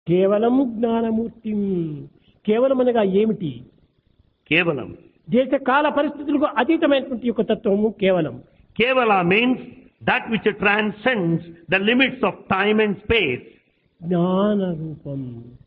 కేవలం జ్ఞానమూర్తిం. కేవలం అనగా ఏమిటి? Kevalam. దేశ కాల పరిస్థితులకు అతీతమైనటువంటి యొక్క తత్వము కేవలం. Kevala means that which transcends the limits of time and space. జ్ఞాన రూపం.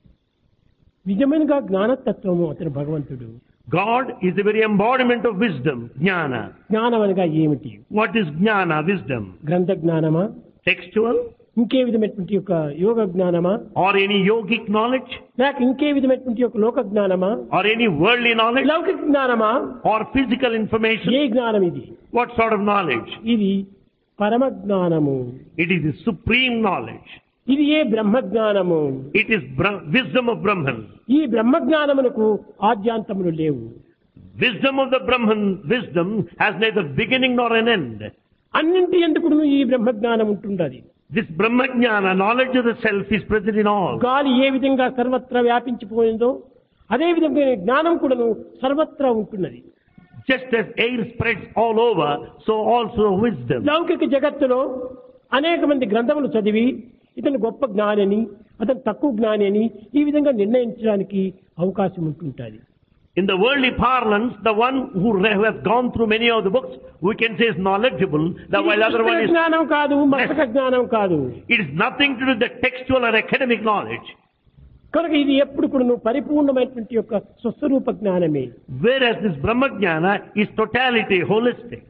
నిజమైనగా జ్ఞానతత్వము అతను భగవంతుడు. God is the very embodiment of wisdom, jnana. జ్ఞానం అనగా ఏమిటి? What is jnana, wisdom? గ్రంథ జ్ఞానమా, Textual ఇంకే విధమైనటువంటి యొక్క యోగ జ్ఞానమా, or any yogic knowledge లేక ఇంకే విధమైనటువంటి యొక్క లోక జ్ఞానమా, or any worldly knowledge లౌకిక జ్ఞానమా, or physical information? ఏ జ్ఞానం ఇది? What sort of knowledge? ఇది పరమ జ్ఞానము. It is the supreme knowledge. ఇది ఏ బ్రహ్మ జ్ఞానము. It is wisdom of Brahman. ఈ బ్రహ్మ జ్ఞానమునకు ఆద్యాంతములు లేవు. Wisdom of the Brahman, wisdom has neither beginning nor an end. అన్నింటి ఎందుకు ఈ బ్రహ్మ జ్ఞానం ఉంటుండది. This Brahmajnana, knowledge of the self, is present in all. గాలి ఏ విధంగా సర్వత్రా వ్యాపించిపోయిందో అదే విధంగా జ్ఞానం కూడాను సర్వత్రా ఉంటున్నది. Just as air spreads all over, so also wisdom. లౌకిక జగత్తులో అనేక మంది గ్రంథములు చదివి ఇతను గొప్ప జ్ఞాని, అతను తక్కువ జ్ఞాని అని ఈ విధంగా నిర్ణయించడానికి అవకాశం ఉంటుంటుంది. In the worldly parlance, the one who has gone through many of the books, we can say is knowledgeable, the while other one is... జ్ఞానం కాదు, మతక జ్ఞానం కాదు. It is nothing to do with the textual or academic knowledge. కనుక ఇది ఎప్పుడు కూడా పరిపూర్ణమైనటువంటి యొక్క స్వస్వరూప జ్ఞానమే. Whereas this Brahmajnana is totality, holistic.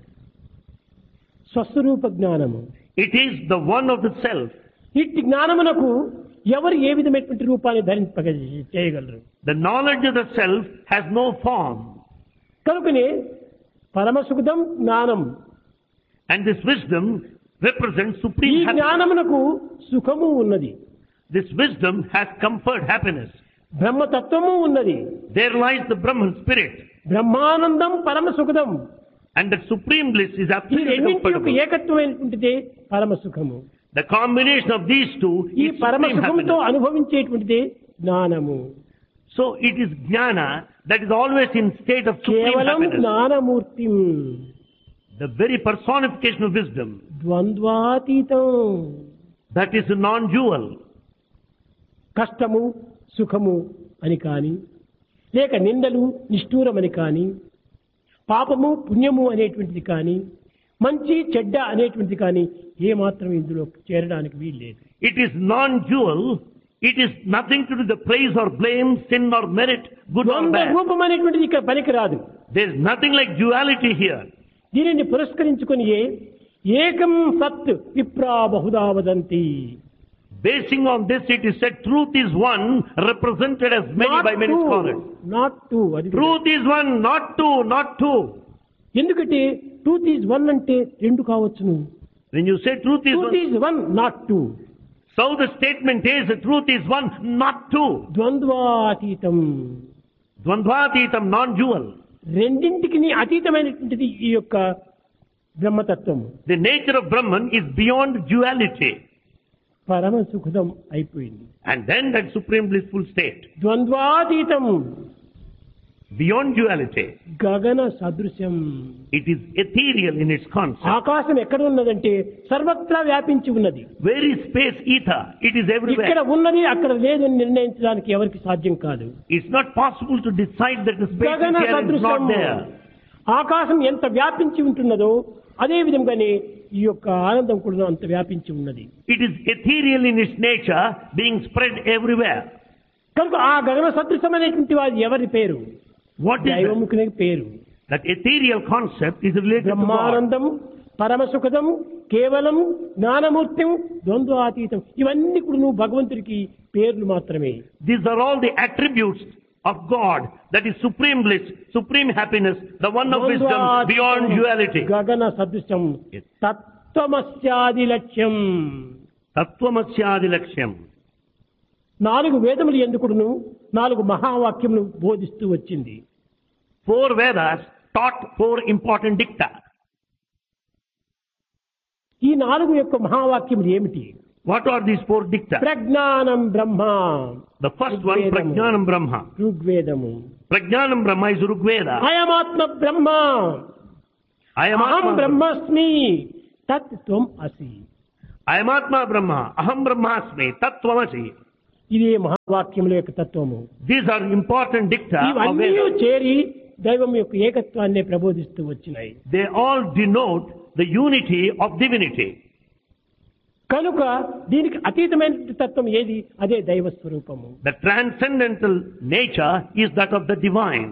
స్వస్వరూప జ్ఞానము. It is the one of the self. ఇట్టి జ్ఞానమునకు ఎవరు ఏ విధమైనటువంటి రూపాన్ని చేయగలరు? The knowledge of the self has no form. కనుకనే పరమసుఖం జ్ఞానం. And this wisdom represents ఈ supreme happiness. జ్ఞానమునకు సుఖము ఉన్నది. This wisdom has comfort, happiness. బ్రహ్మతత్వము ఉన్నది. There lies the Brahman spirit. Brahmanandam పరమసుఖం. And that supreme bliss is ఈ absolutely రెండింటి యొక్క comfortable. ఏకత్వమైనటువంటిదే పరమసుఖము. The combination of these two ఈ is supreme పరమసుఖంతో happiness. అనుభవించేటువంటిదే జ్ఞానము. So it is jnana that is always in state of supreme కేవలం happiness. Gnanamurthy. The very personification of wisdom. ద్వంద్వాతీతం. That is non-dual. కష్టము సుఖము అని కాని, లేక నిందలు నిష్ఠూరమని కాని, పాపము పుణ్యము అనేటువంటిది కాని, మంచి చెడ్డ అనేటువంటిది కాని ఏమాత్రం ఇందులో చేరడానికి వీల్లేదు. It is non-dual. It is nothing to do with the praise or blame, sin or merit, good or ద్వంద్వ bad. రూపం అనేటువంటిది ఇక్కడ పనికిరాదు. There is nothing like duality here. దీనిని పురస్కరించుకొని ఏకం సత్ విప్రా Bahuda వదంతి. Basing on this, it is said truth is one, represented as many by many scholars. Not two. అది Truth is one, not two, not two. ఎందుకంటే ట్రూత్ ఈజ్ వన్ అంటే రెండు కావచ్చును. When you say truth is truth one, is one not two. so the statement is the truth is one, not two. ద్వంద్వాతీతం. Dvandvatitam, non-dual. రెండింటికి అతీతమైనటువంటిది ఈ యొక్క బ్రహ్మతత్వం. The nature of Brahman is beyond duality. పరమ సుఖం అయిపోయింది. And then that supreme blissful state, ద్వంద్వాతీతం. beyond duality, గగన సదృశ్యం. it is ethereal in its concept. ఆకాశం ఎక్కడ ఉన్నదంటే సర్వత్రా వ్యాపించి ఉన్నది. Where is space ether? It is ఇక్కడ everywhere. ఉన్నది అక్కడ లేదని నిర్ణయించడానికి ఎవరికి సాధ్యం కాదు. It's not possible to decide that the space గగన is here and it's సదృశ్యం. not there. ఆకాశం ఎంత వ్యాపించి ఉంటున్నదో అదే విధంగానే ఈ యొక్క ఆనందం కూడా అంత వ్యాపించి ఉన్నది. It is ethereal in its nature, being spread everywhere. కనుక ఆ గగన సదృశ్యమైనటువంటి వారి ఎవరి పేరు? What is that? దైవముఖుని పేరు. That ethereal concept is related to God. Brahmanandam పరమసుఖదం కేవలం జ్ఞానమూర్తం ద్వంద్వాతీతం. ఇవన్నీ కూడా నువ్వు భగవంతుడికి పేర్లు మాత్రమే. These are all the attributes of God, that is supreme bliss, supreme happiness, the one of wisdom, beyond duality. గగన సదృశ్యం Yes. తత్వమస్యాది లక్ష్యం. Tattvamashyadi laksham. 4 వేదములు ఎందుకును 4 మహావాక్యములు బోధిస్తూ వచ్చింది. 4 Vedas taught 4 important dicta. ఈ 4 యొక్క మహావాక్యములు ఏమిటి? What are these 4 dicta? ప్రజ్ఞానం బ్రహ్మ. The first one, Prajnanam Brahma. ఋగ్వేదము. Prajnanam Brahma is Rigveda. అయమాత్మ Brahma. I am అహం Atma. బ్రహ్మస్మి తత్ త్వం అసి. I am Atma Brahma. Aham Brahmasmi. Tattvamasi. ఇదే మహావాక్యముల యొక్క తత్వము. These are important dicta of ఇవన్నీ Vedas. చేరి దైవం యొక్క ఏకత్వాన్ని ప్రబోధిస్తూ వచ్చినాయి. They all denote the unity of divinity. కనుక దీనికి అతీతమైన తత్వం ఏది? అదే దైవ స్వరూపము. The transcendental nature is that of the divine.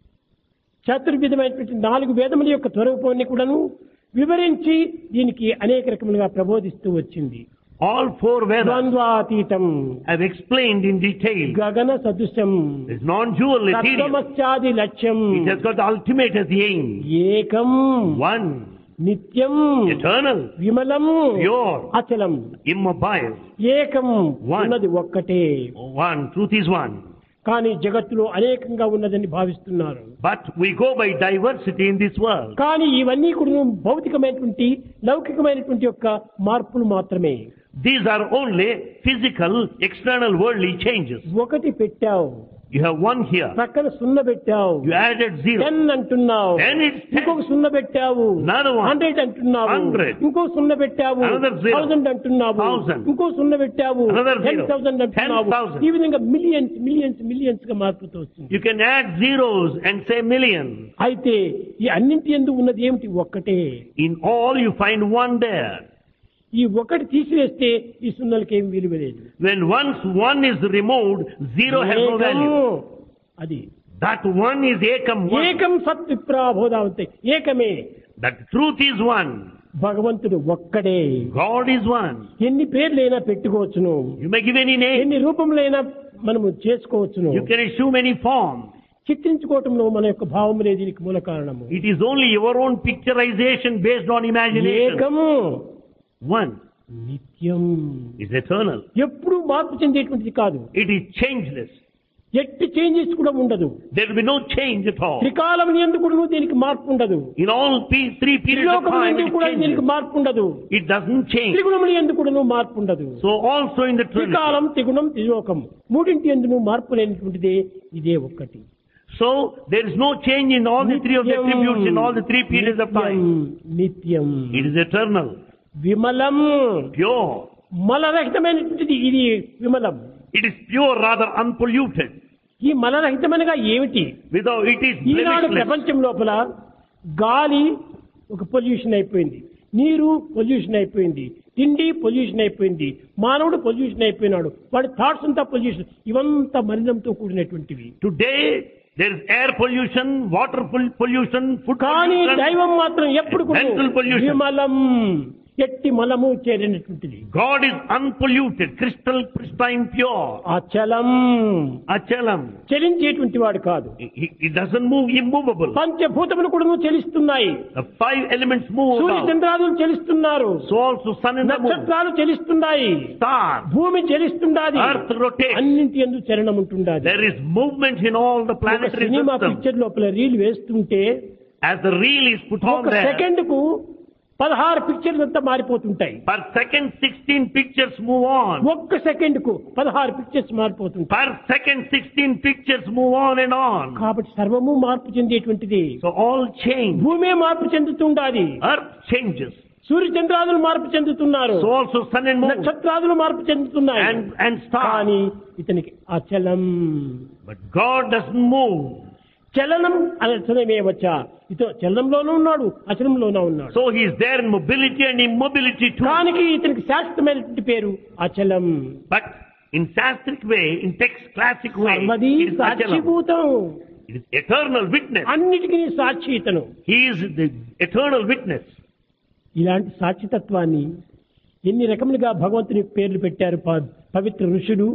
చతుర్విధమైనటువంటి 4 వేదముల యొక్క స్వరూపాన్ని కూడాను వివరించి దీనికి అనేక రకములుగా ప్రబోధిస్తూ వచ్చింది. All 4 Vedas ద్వంద్వాతీతం, have explained in detail. గగన సదృశం, It's non-dual, ethereal. తత్వమస్యాది లక్ష్యం, It has got the ultimate as the aim. ఏకం, One, నిత్యం, eternal, విమలం, pure, అచలం. immobile. ఏకం One. ఉన్నది ఒక్కటే, One, truth is one. కానీ జగత్తులో అనేకంగా ఉన్నదని భావిస్తున్నారు. But we go by diversity in this world. కానీ ఇవన్నీ కూడా భౌతికమైనటువంటి లౌకికమైనటువంటి యొక్క మార్పులు మాత్రమే. These are only physical, external, worldly changes. ఒకటి పెట్టావు, You have one here. పక్కన సున్న పెట్టావు, You added 0. 10 అంటున్నావు, 10 is 10. ఇంకొక సున్న పెట్టావు, Another one. 100 అంటున్నావు, 100. ఇంకో సున్న పెట్టావు, Another 0. 1000 అంటున్నావు, 1000. ఇంకో సున్న పెట్టావు, Another 0. 10,000 అంటున్నావు. 10,000. ఈ విధంగా మిలియన్స్ గా మారుతూ వస్తుంది. You can add zeros and say million. అయితే ఈ అన్నింటి యందు ఉన్నది ఏమిటి? ఒక్కటే. In all you find one there. ఈ ఒకటి తీసివేస్తే ఈ సున్నలకి ఏం విలువ లేదు. When once one is removed, zero has no value. అది That one is ekam one. ఏకం సత్ విప్రాబోధావంతే, ఏకమే. That truth is one. భగవంతుడు ఒక్కడే. God is one. ఎన్ని పేర్లైనా పెట్టుకోవచ్చును, You may give any name. ఎన్ని రూపములైనా మనము చేసుకోవచ్చును. You can assume any form. చిత్రించుకోవటంలో మన యొక్క భావములే దీనికి మూల కారణము. It is only your own picturization based on imagination. ఏకము One నిత్యం, is eternal. ఎప్పుడు మార్పు చెందేటువంటిది కాదు. It is changeless. ఎట్టి చేంజెస్ కూడా ఉండదు. There will be no change at all. త్రికాలం యందు కూడా దీనికి మార్పు ఉండదు. In all 3 periods of త్రిలోకముల time, యందు it కూడా changes. దీనికి మార్పు ఉండదు. It doesn't change. త్రిగుణముల యందు కూడా మార్పు ఉండదు. So also in the Trinity. త్రికాలం, త్రిగుణం, త్రిలోకం మూడింటి యందును మార్పు లేనటువంటిదే ఇదే ఒక్కటి. So there is no change in all the 3 of the attributes in all the 3 periods of time. నిత్యం, It is eternal, విమలం, pure. మలరహితమైనటువంటిది ఇది విమలం. It is pure, rather unpolluted. ఈ మలరహితమనగా ఏమిటి? Without it is Eenadu blemishless. ప్రపంచం లోపల గాలి ఒక pollution అయిపోయింది, నీరు పొల్యూషన్ అయిపోయింది, తిండి పొల్యూషన్ అయిపోయింది, మానవుడు పొల్యూషన్ అయిపోయినాడు, వాడి థాట్స్ అంతా పొల్యూషన్. ఇవంతా మలినంతో కూడినటువంటివి. Today there is air pollution, water pollution, food కానీ pollution. దైవం మాత్రం ఎప్పుడు కూడా Mental pollution. విమలం, ఎట్టి మలము చేరినటువంటిది. God is unpolluted, crystal pristine, pure. అచలం, Achalam. చలించేటువంటి వాడు కాదు. It doesn't move, immovable. పంచభూతములు కూడా చలిస్తున్నాయి. The 5 elements move Surya about. చంద్రాదులు చలిస్తున్నారు, So also sun and the moon. నక్షత్రాలు చలిస్తున్నాయి, Stars. భూమి చలిస్తుండాది, Earth rotates. అన్నింటి యందు చలనం ఉంటుండాది. There is movement in all the ఒక planetary సినిమా system. పిక్చర్ లోపల రీల్ వేస్తుంటే As the reel is put on ఒక there, second కు 16 పిక్చర్స్ అంతా మారిపోతుంటాయి. per second 16 pictures move on. ఒక్క సెకండ్ కు 16 పిక్చర్స్ మారిపోతుంటాయి. Per second 16 pictures move on and on. కాబట్టి సర్వము మార్పు చెందేటువంటిది. So all change. భూమే మార్పు చెందుతుండాది, Earth changes. సూర్య చంద్రాదులు మార్పు చెందుతున్నారు, So also sun and moon నక్షత్రాదులు మార్పు చెందుతున్నాయి. and stars. కానీ ఇతనికి అచలం, But God doesn't move. చలనం అచలమే వచ్చా, ఇతను చలనంలోనూ ఉన్నాడు, అచలంలోనూ ఉన్నాడు. So he is there in mobility and immobility too. కానీ ఇతనికి శాశ్వతమైనటువంటి పేరు అచలం. But in Shastric way, in text classic way, సర్వదీ it is Achalam. సాక్షిభూతం, It is eternal witness. అన్నిటికీ సాక్షి ఇతను. He is the eternal witness. ఇలాంటి సాక్షితత్వాన్ని ఎన్ని రకములుగా భగవంతుని పేర్లు పెట్టారు పవిత్ర ఋషులు.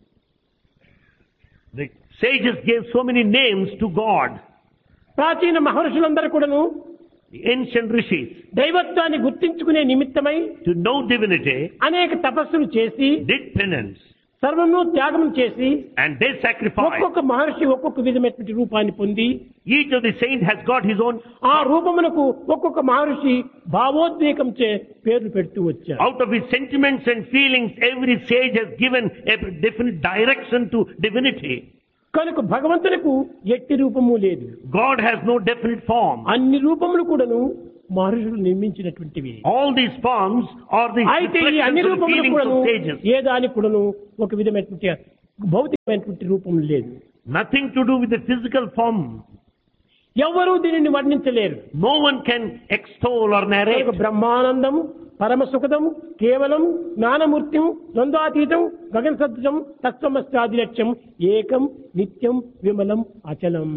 The sages gave so many names to God. ప్రాచీన మహర్షులందరూ కూడాను The ancient rishis, దైవత్వాన్ని గుర్తించుకునే నిమిత్తమై to know divinity, అనేక తపస్సులు చేసి did penance సర్వము త్యాగం చేసి and they sacrificed. ఒక్కొక్క మహర్షి ఒక్కొక్క విధమైనటువంటి రూపాన్ని పొంది Each of the saints has got his own. ఆ రూపమునకు ఒక్కొక్క మహర్షి భావోద్వేగం చే పేర్లు పెడుతూ వచ్చారు. Out of his sentiments and feelings, every sage has given a definite direction to divinity. కనుక భగవంతునికి ఎట్టి రూపము లేదు. God has no definite form. అన్ని రూపములు కూడాను మహర్షులు నిర్మించినటువంటివి. All these forms are the అయితే ఈ అన్ని reflections of the రూపములు feelings కూడాను of sages. ఏ దానికి కూడాను ఒక విధమైనటువంటి భౌతికమైనటువంటి రూపం లేదు. Nothing to do with the physical form. ఎవరూ దీనిని వర్ణించలేరు. No one can extol or narrate. Brahmanandam, పరమ సుఖదం, కేవలం జ్ఞానమూర్త్యం, ద్వంద్వాతీతం, గగన సదృశం, తత్వమస్యాది లక్ష్యం, ఏకం నిత్యం విమలం అచలం.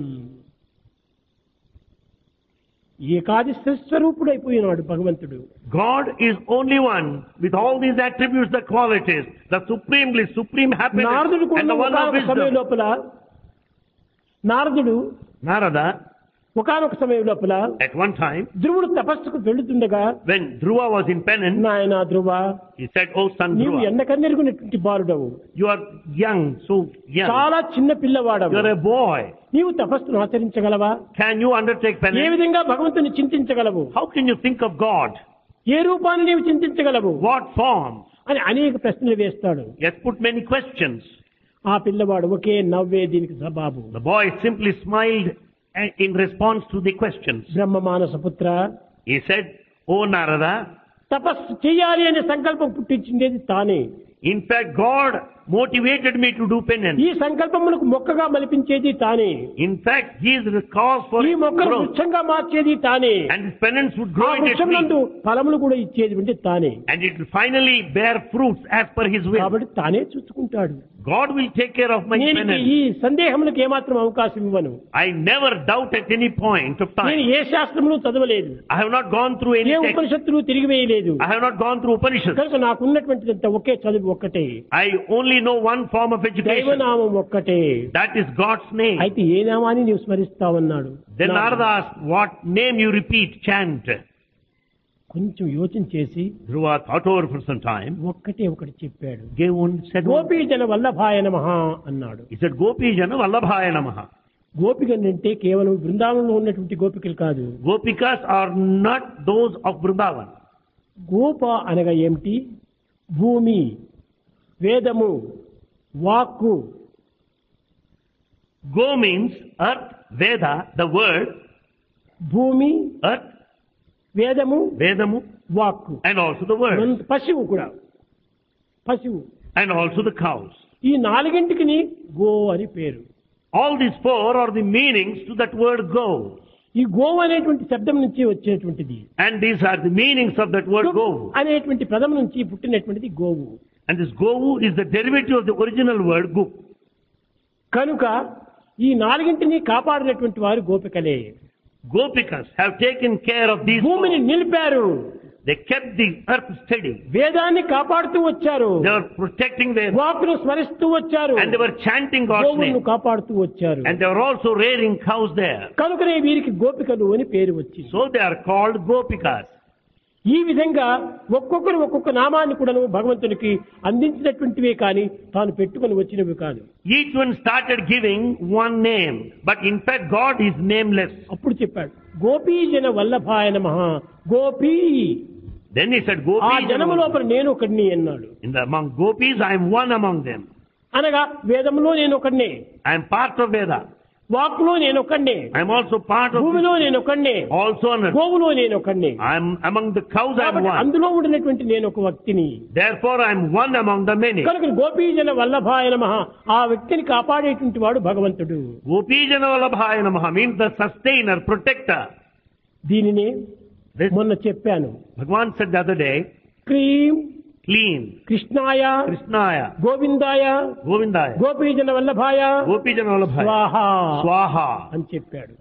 ఏకాదశ స్వరూపుడైపోయినాడు భగవంతుడు. God is only one with all these attributes, the qualities, the supreme bliss, supreme happiness, నారదుడు and the one of ఒకనొక సమయం wisdom. లోపల నారదుడు Narada, ఒకనొక సమయం లోపల at one time, ధ్రువుడు తపస్సుకు వెళుతుండగా, when Dhruva was in penance, నాయన ధ్రువ, he said, "Oh son నీవు Dhruva, ఎన్నకన్నెరుగునటువంటి బాలుడవు, you are young, so young. చాలా చిన్న పిల్లవాడవు, You are a boy. నీవు తపస్సును ఆచరించగలవా? Can you undertake A penance? విధంగా భగవంతుని చింతించగలవు? How can you think of God? ఏ రూపాన్ని నీవు చింతించగలవు What form?" అని అనేక ప్రశ్నలు వేస్తాడు. He has put many questions. ఆ పిల్లవాడు ఒకే నవ్వే దీనికి జవాబు. The boy simply smiled in response to the questions. బ్రహ్మ మానస పుత్ర, He said, "Oh Narada, తపస్సు చేయాలి అనే సంకల్పం పుట్టించింది తానే. in fact God motivated me to do penance. ఈ సంకల్పములకు మొక్కగా మలిపించేది తానే. In fact, he is the cause for ఈ its మొక్కను growth. వృక్షంగా మార్చేది తానే. And this penance would ఆ grow into a వృక్షం నందు tree. ఫలములు కూడా ఇచ్చేది అంటే తానే. And it will finally bear fruits as per his will. కాబట్టి తానే చూసుకుంటాడు. God will take care of my నేను penance. ఈ సందేహములకు ఏమాత్రం అవకాశం ఇవ్వను. I never doubt at any point of నేను time. ఏ శాస్త్రములు చదవలేదు, I have not gone through any A text. ఉపనిషత్తులు తిరిగివేయలేదు. I have not gone through Upanishads. కనుక నాకున్నటువంటిదంత ఒకే చదువు ఒక్కటే, I only know one form of education. దైవనామం ఒక్కటే. That is God's name. అయితే ఏ నామాన్ని నీవు స్మరిస్తావన్నాడు. Then Narada asked, "What name you repeat, chant?" కొంచెం యోచన చేసి Dhruva thought over for some time. ఒక్కటే ఒకటి చెప్పాడు. Said, గోపీజన వల్లభాయ నమః అన్నాడు. he said, "Gopijana Vallabhaya Namaha." గోపికలంటే కేవలం బృందావనంలో ఉన్నటువంటి గోపికలు కాదు. Gopikas are not those of Vrindavan. గోప అనగా ఏమిటి? భూమి, వేదము, వాక్కు. Go means earth, Veda, the word, భూమి, earth, వేదము, Vedamu, వాక్కు. and also the word, పశువు కూడా, పశువు. and also the cows. ఈ నాలుగింటికి గో అని పేరు. All these four are the meanings to that word go. ఈ గోవు అనేటువంటి శబ్దం నుంచి వచ్చేటువంటిది. And these are the meanings of that word go. అనేటువంటి పదం నుంచి పుట్టినటువంటిది గోవు. And this govu is the derivative of the original word gu. కనుక ఈ నాలుగింటిని కాపాడినటువంటి వారు గోపికలే. Gopikas have taken care of these భూమిని four. నిలిపారు, They kept the earth steady. వేదాన్ని కాపాడుతూ వచ్చారు, They were protecting their, వాక్కును స్మరిస్తూ వచ్చారు, and they were chanting God's గోవులను name. కాపాడుతూ వచ్చారు. And they were also rearing cows there. కనుకనే వీరికి గోపికలు అని పేరు వచ్చింది. So they are called Gopikas. ఈ విధంగా ఒక్కొక్కరు ఒక్కొక్క నామాన్ని కూడా భగవంతునికి అందించినటువంటివే కానీ తాను పెట్టుకొని వచ్చినవి కాదు. Each one started giving one name, but in fact God is nameless. అప్పుడు చెప్పాడు, గోపీజన వల్లభాయ నమః. గోపీ, Then he said, ఆ జనము Gopi, లోపల నేను ఒకడిని అన్నాడు. among gopis I am one among them. అనగా వేదంలో నేను ఒకడినే, I am part of Veda. వాక్కులో నేను ఒకడినే, I am also part of భూమిలో నేను ఒకడినే, also on earth. గోవులో నేను ఒకడినే. I am among the cows I am కాబట్టి one. అందులో ఉండినటువంటి నేను ఒక వ్యక్తిని. Therefore I am one among the many. కనుక గోపీజన వల్లభాయ నమః, ఆ వ్యక్తిని కాపాడేటువంటి వాడు భగవంతుడు. Gopijana Vallabhaya Namaha means the sustainer, protector. దీనినే This మొన్న చెప్పాను. Bhagavan said the other day, cream clean, కృష్ణాయ Krishnaya, గోవిందాయ Govindaya, గోపీజన వల్లభాయ Gopijana Vallabhaya, స్వాహ Swaha, అని చెప్పాడు.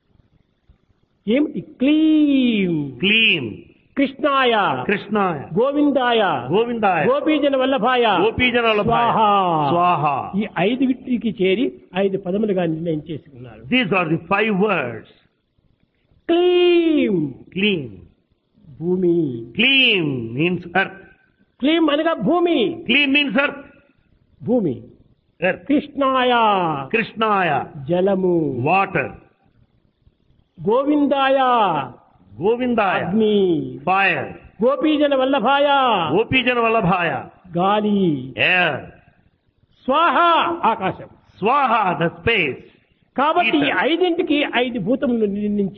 ఏమిటి? క్లీం clean, కృష్ణాయ Krishnaya, గోవిందాయ Govindaya, గోపీజన వల్లభాయ Gopijana Vallabhaya, స్వాహ. Swaha. ఈ 5 వీటికి చేరి 5 పదములుగా నిర్ణయం చేసుకున్నారు. These are the 5 words. క్లీం Clean. భూమి, Clean means earth. క్లీం అనగా భూమి, Clean means earth. భూమి. Earth. కృష్ణాయ Krishnaya, జలము, water. గోవిందాయ Govindaya, అగ్ని, fire. గోపీజన వల్లభాయ Gopijana Vallabhaya, గాలి, air. స్వాహ ఆకాశం. Swaha, the space. కాబట్టి ఈ Ether. 5ంటికి 5 భూతములను నిర్ణయించాడు.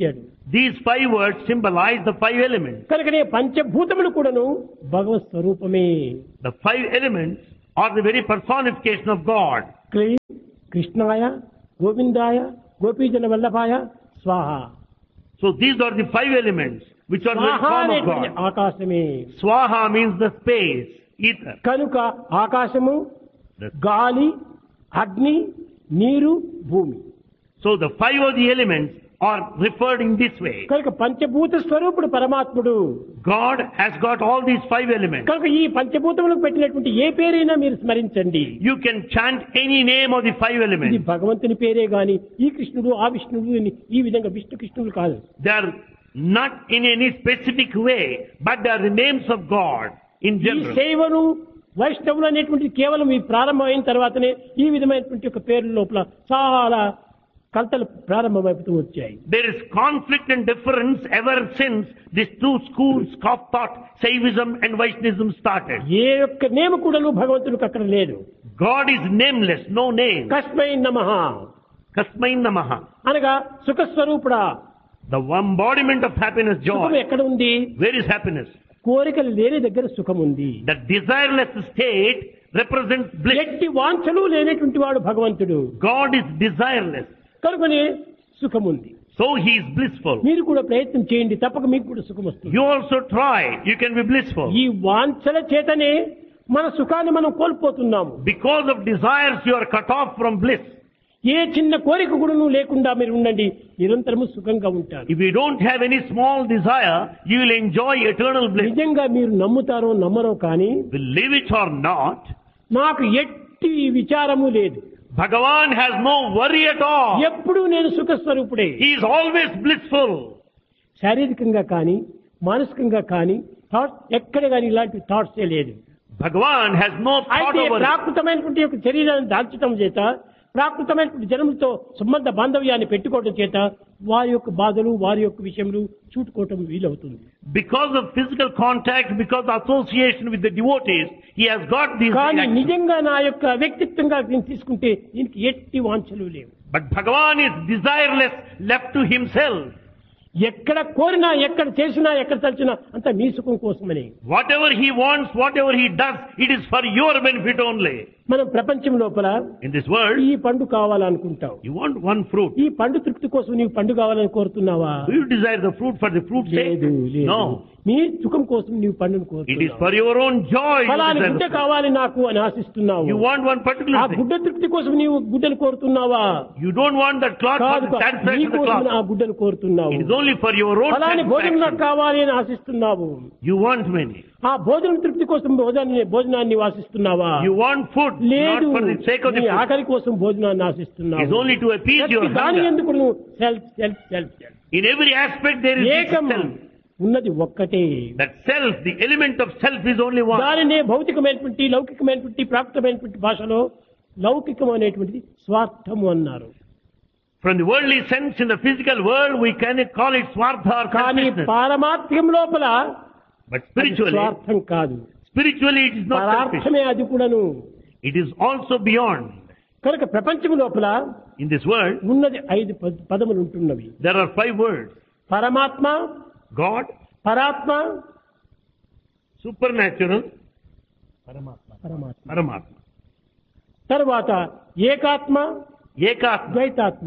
These 5 words symbolize the 5 elements. కనుకనే పంచభూతములు కూడాను భగవత్ స్వరూపమే. The 5 elements are the very personification of God. క్లీం కృష్ణాయ గోవిందాయ గోపీజన వల్లభాయ స్వాహ. So these are the 5 elements which are the స్వాహ form of అనేటువంటి God. Aakasame. Swaha means the space, ether. కనుక ఆకాశము, The- గాలి, అగ్ని, నీరు, భూమి. So the 5 of the elements are referred in this way. కనుక పంచభూత స్వరూపుడు పరమాత్ముడు. God has got all these 5 elements. కనుక ఈ పంచభూతములకు పెట్టినటువంటి ఏ పేరైనా మీరు స్మరించండి. You can chant any name of the 5 ఇది elements. భగవంతుని పేరే గాని ఈ కృష్ణుడు ఆ విష్ణుడు అని ఈ విధంగా విష్ణు కృష్ణుడు కాదు. They are not in any specific way, but they are the names of God in ఈ general. శైవను వైష్ణవులు అనేటువంటిది కేవలం ఈ ప్రారంభమైన తర్వాతనే ఈ విధమైనటువంటి ఒక పేర్ల లోపల చాలా కల్తలు ప్రారంభమైపోతూ వచ్చాయి. There is conflict and difference ever since these 2 schools of thought, Saivism and Vaishnavism started. ఏ ఒక్క నేమ కూడాను భగవంతుడికి అక్కడ లేదు. God is nameless, no name. కస్మై నమః Kasmai Namaha. అనగా సుఖస్వరూపుడా. The embodiment of happiness, సుఖం joy. ఎక్కడ ఉంది? Where is happiness? కోరికలు లేని దగ్గర సుఖం ఉంది. The desireless state represents bliss. ఎట్టి వాంఛలు లేనటువంటి వాడు భగవంతుడు. God is desireless. కనుకనే సుఖం ఉంది. So he is blissful. మీరు కూడా ప్రయత్నం చేయండి, తప్పక మీకు కూడా సుఖం వస్తుంది. You also try. You can be blissful. ఈ వాంఛల చేతనే మన సుఖాన్ని మనం కోల్పోతున్నాము. Because of desires, you are cut off from bliss. ఏ చిన్న కోరిక కూడా లేకుండా మీరు ఉండండి, నిరంతరము సుఖంగా ఉంటారు. If you don't have any small desire, you will enjoy eternal bliss. నిజంగా మీరు నమ్ముతారో నమ్మరో కానీ Believe it or not, నాకు ఎట్టి విచారము లేదు. Bhagavan has no worry at all. ఎప్పుడు నేను సుఖ స్వరూపుడే. He is always blissful. శారీరకంగా కానీ మానసికంగా కానీ థాట్స్ ఎక్కడ కానీ ఇలాంటి థాట్సే లేదు. Bhagavan has no thought అయితే over it. ప్రాకృతమైనటువంటి యొక్క శరీరాన్ని దాల్చడం చేత, ప్రాకృతమైనటువంటి జనములతో సంబంధ బాంధవ్యాన్ని పెట్టుకోవడం చేత వారి యొక్క బాధలు వారి యొక్క విషయములు చూటుకోవటం వీలవుతుంది. Because of physical contact, because of association with the devotees, he has got these కానీ reactions. నిజంగా నా యొక్క వ్యక్తిత్వంగా దీన్ని తీసుకుంటే దీనికి ఎట్టి వాంఛలు లేవు. But Bhagavan is desireless, left to himself. ఎక్కడ కోరినా ఎక్కడ చేసినా ఎక్కడ తలచినా అంత మీ సుఖం కోసమని. Whatever he wants, whatever he does, it is for your benefit only. మనం ప్రపంచం లోపల In this world, ఈ పండు కావాలనుకుంటావు. you want one fruit. ఈ పండు తృప్తి కోసం నీవు పండు కావాలని కోరుతున్నావా? Do you desire the fruit for the fruit's sake? లేదు లేదు. No. నీ సుఖం కోసం నీవు పండును It is కోరుతున్నావు. for your own joy. You ఫలాని desire గుడ్డ the fruit. కావాలి నాకు అని ఆశిస్తున్నావు. You want one ఆ particular thing. గుడ్డ తృప్తి కోసం నీవు గుడ్డను కోరుతున్నావా? You don't want that cloth for కాదు, the satisfaction of the నీకోసం ఆ cloth. గుడ్డను కోరుతున్నావు. It is only for your own ఫలాని భోజనం నాకు satisfaction. కావాలి అని ఆశిస్తున్నావు. You want many. ఆ భోజనం తృప్తి కోసం భోజనాన్ని ఆశిస్తున్నావా? You want food, లేదు, not for the sake of the నీ food. ఆకలి కోసం భోజనాన్ని It is ఆశిస్తున్నావు. only to appease your ప్రతి దాని hunger. ఎందుకు నువ్వు self self self self. In every aspect there is this ఏకం self. ఉన్నది ఒక్కటే. That self, the element of self is only one. దానినే భౌతికమైనటువంటి లౌకికమైనటువంటి ప్రాప్తమైనటువంటి భాషలో లౌకికం అనేటువంటిది స్వార్థము అన్నారు. From the worldly sense, in the physical world, we can call it swartha or కానీ selfishness. పారమాత్మ్యం లోపల But అది spiritually, స్వార్థం కాదు, it is not selfish. పరార్థమే అది కూడాను. It is also beyond. కనుక ప్రపంచం లోపల In this world, ఉన్నది 5 పదములు ఉంటున్నవి. there are 5 words. పరమాత్మ, God, పరాత్మ, supernatural, పరమాత్మ. Paramatma. తర్వాత ఏకాత్మ, Ekatma, ద్వైతాత్మ.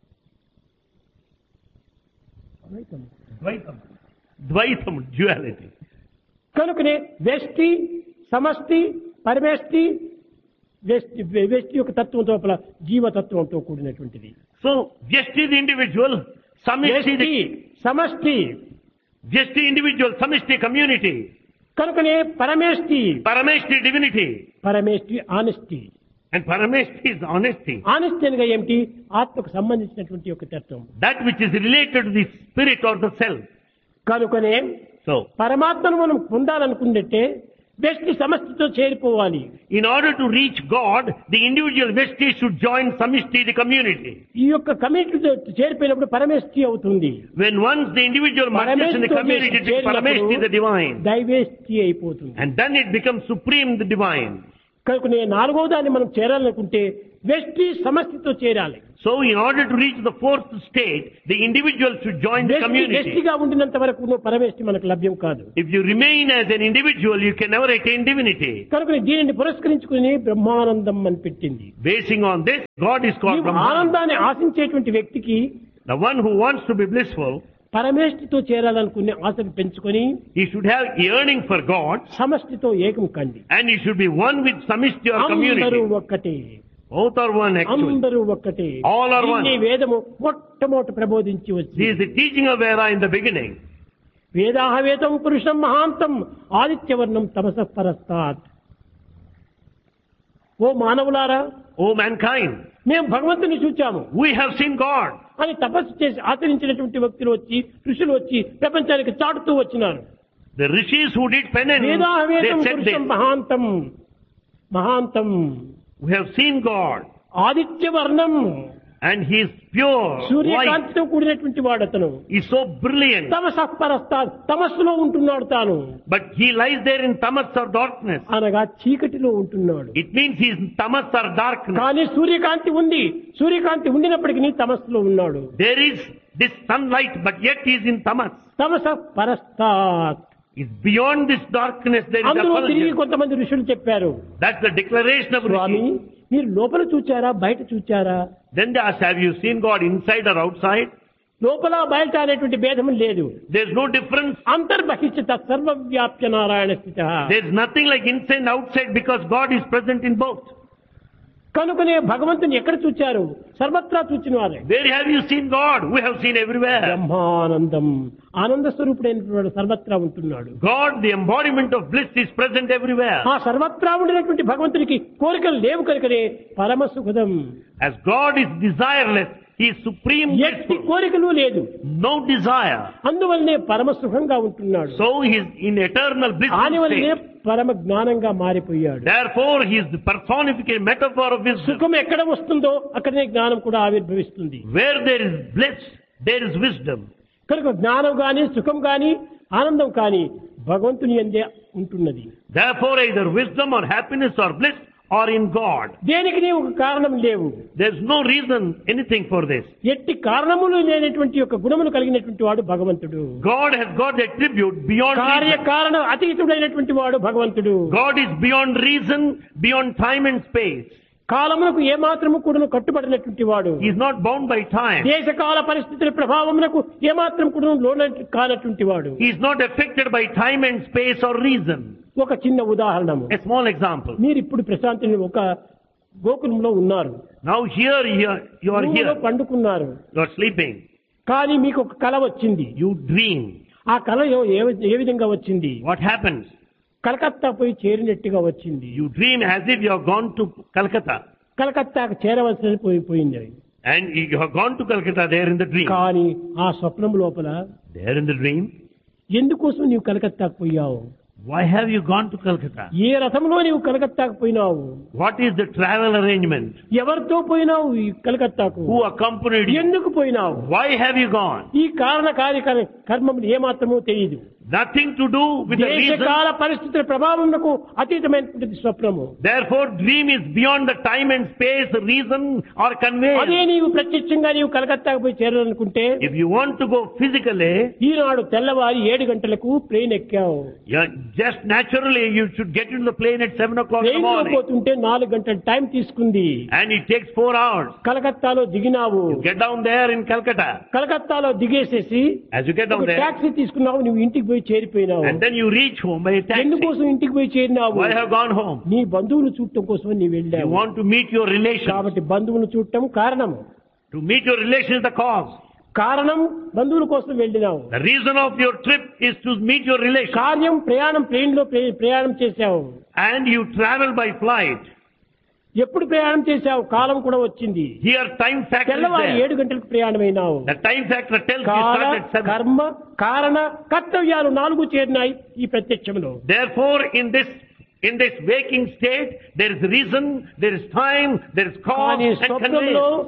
Dvaitam, duality. కనుకనే వ్యష్టి, సమష్టి, పరమేష్టి, వ్యష్టి యొక్క తత్వం లోపల జీవతత్వంతో కూడినటువంటిది. So, Vyashti the individual, Samishti వ్యష్టి, సమష్టి. Vyashti individual, Samishti community, కనుకనే పరమేష్టి, Parameshti divinity, పరమేష్టి honesty. and Parameshti is honesty. Honesty అనగా ఏమిటి? ఆత్మకు సంబంధించినటువంటి ఒక తత్వం. That which is related to the spirit or the self. కనుకనే So, పరమాత్మను మనం పొందాలనుకున్నట్టే వ్యష్టి సమష్టితో చేరిపోవాలి. in order to reach God, the individual Vyashti should join Samishti, the community. ఈ యొక్క కమ్యూనిటీతో చేరిపోయినప్పుడు పరమేష్టి అవుతుంది. When once the individual merges in the community, it is Parameshti, the divine. దైవేష్టి అయిపోతుంది. And then it becomes supreme, the divine. కనుక 4వ దాన్ని మనం చేరాలనుకుంటే వ్యష్టి సమష్టితో చేరాలి. So in order to reach the fourth state, the individual should join the community. వ్యష్టిగా ఉండినంత వరకు పరమేష్టి మనకు లభ్యం కాదు. If you remain as an individual, you can never attain divinity. కనుక దీనిని పురస్కరించుకుని బ్రహ్మానందం అని పెట్టింది. Basing on this, God is called Brahman. ఆనందాన్ని ఆశించేటువంటి వ్యక్తికి, The one who wants to be blissful, పరమేష్టితో చేరాలనుకునే ఆశను పెంచుకొని he should have yearning for God, సమష్టితో ఏకం కండి. and he should be one with Samishti or అందరూ community. ఒక్కటే, Both are one actually. అందరూ ఒక్కటే. All are one. ఈ వేదము మొట్టమొదట ప్రబోధించి This వచ్చింది. is the teaching of Veda in the beginning. వేదాహవేదం పురుషం మహాంతం ఆదిత్యవర్ణం తమసః పరస్తాత్. ఓ మానవులారా, O mankind, మేము భగవంతుని చూచాము we have seen God. అని తపస్సు చేసి ఆచరించినటువంటి వ్యక్తులు వచ్చి, ఋషులు వచ్చి ప్రపంచానికి చాటుతూ వచ్చినారు. The rishis who did penance, they వేదాహవేదం said పురుషం this. మహాంతం మహాంతం We have seen God, ఆదిత్యవర్ణం, and He is pure, white. సూర్యకాంతితో కూడినటువంటి వాడు అతను. He is so brilliant. తమసః పరస్తాత్, తమస్సులో ఉంటున్నాడు తాను, But He lies there in tamas or darkness. అనగా చీకటిలో ఉంటున్నాడు. It means He is in tamas or darkness. కానీ సూర్యకాంతి ఉంది, సూర్యకాంతి ఉండినప్పటికీ తమస్సులో ఉన్నాడు. There is this sunlight, but yet He is in tamas. తమసః పరస్తాత్. It's beyond this darkness. There is అందులో తిరిగి effulgence. కొంతమంది ఋషులు చెప్పారు, That's the declaration of Swamy Rishi. మీరు లోపల చూచారా బయట చూచారా? Then they ask, have you seen God inside or outside? లోపల బయట అనేటువంటి భేదం లేదు. There's no difference. అంతర్బహిష్ట సర్వవ్యాప్య నారాయణ స్థిత. There's nothing like inside and outside because God is present in both. కనుకనే భగవంతుని ఎక్కడ చూచారు? సర్వత్రా చూచిన వారే. Where have you seen God? We have seen everywhere. Brahmanandam, ఆనంద స్వరూపుడైనటువంటి సర్వత్రా ఉంటున్నాడు. God, the embodiment of bliss, is present everywhere. ఆ సర్వత్రా ఉండినటువంటి భగవంతునికి కోరికలు లేవు కనుకనే పరమ సుఖదం. As God is desireless, He is supreme ఎట్టి blissful. కోరికలు లేదు, No desire. అందువల్లనే పరమ సుఖంగా ఉంటున్నాడు. So He is in eternal blissful దానివల్లనే state. పరమ జ్ఞానంగా మారిపోయాడు. Therefore, He is the personification, metaphor of wisdom. సుఖం ఎక్కడ వస్తుందో అక్కడనే జ్ఞానం కూడా ఆవిర్భవిస్తుంది. Where there is bliss, there is wisdom. కనుక జ్ఞానం గాని, సుఖం గాని, ఆనందం కాని భగవంతుని యందే ఉంటున్నది. Therefore, either wisdom or happiness or bliss are in God. దేనికి ఒక కారణం లేవు. There's no reason, anything for this. ఎట్టి కారణములు లేనటువంటి యొక్క గుణములు కలిగినటువంటి వాడు భగవంతుడు. God has got the attribute beyond reason. కార్యకారణ అతీతుడైనటువంటి వాడు భగవంతుడు. God is beyond reason, beyond time and space. కాలమునకు ఏమాత్రము కూడా కట్టుబడినటువంటి వాడు. He is not bound by time. దేశకాల పరిస్థితుల ప్రభావమునకు ఏమాత్రం కూడా లోన కానటువంటి వాడు. He is not affected by time and space or reason. ఒక చిన్న ఉదాహరణము. A small example. మీరు ఇప్పుడు ప్రశాంతిని ఒక గోకులంలో ఉన్నారు, Now here you are రూములో here. పండుకున్నారు. You are sleeping. కానీ మీకు ఒక కల వచ్చింది. You dream. ఆ కల ఏ విధంగా వచ్చింది? What happens? కలకత్తా పోయి చేరినట్టుగా వచ్చింది. You dream as if you have gone to Calcutta. కలకత్తాకు చేరవలసిన పోయింది. And you have gone to Calcutta there in the dream. కానీ ఆ స్వప్నం లోపల There in the dream. ఎందుకోసం నీవు కలకత్తాకు పోయావు? Why have you gone to Calcutta? ఏ రథంలో నీవు కలకత్తాకు పోయినావు? What is the travel arrangement? ఎవరితో పోయినావు ఈ కలకత్తాకు? Who accompanied you? ఎందుకు పోయినావు? Why have you gone? ఈ కారణ కర్మములు ఏమాత్రమో తెలియదు. Nothing to do with the reason. దేశకాల పరిస్థితుల ప్రభావమునకు అతీతమైనటువంటి స్వప్నము. Therefore, dream is beyond the time and space, reason or అదే conveyance. నీవు ప్రత్యక్షంగా నీవు కలకత్తాకు పోయి చేరాలనుకుంటే If you want to go physically, ఈనాడు తెల్లవారి 7 గంటలకు plane ఎక్కావు. just naturally you should get into the plane at 7 o'clock in the plane లో morning. పోతుంటే 4 గంటల టైం తీసుకుంది. And it takes 4 hours. కలకత్తాలో దిగినావు. You get down there in Calcutta. కలకత్తాలో దిగేసేసి As you get down ఒక there, taxi తీసుకున్నావు, నువ్వు ఇంటికి పోయి చేరిపోయినావు. and then you reach home by a taxi. ఎందుకోసం ఇంటికి పోయి చేరినావు? Why have gone home? నీ బంధువులు చూడటం కోసం నీవు You వెళ్ళావు. want to meet your relations. కాబట్టి బంధువులు చూడటం కారణము. To meet your relations is the cause. కారణం బంధువుల కోసం వెళ్ళినావు. The reason of your trip is to meet your relations. కార్యం ప్రయాణం, ప్లేన్ లో ప్రయాణం చేశావు. And you travel by flight. ఎప్పుడు ప్రయాణం చేశావు? కాలం కూడా వచ్చింది. Here time factor is తెల్లవారు there. 7 గంటలకు ప్రయాణమైనావు. The time factor tells you కాల, start at 7. కర్మ, కారణ, కర్తవ్యాలు 4 చేరినాయి ఈ ప్రత్యక్షంలో. Therefore, in this waking state, there is reason, there is time, there is cause కానీ and స్వప్నంలో conveyance.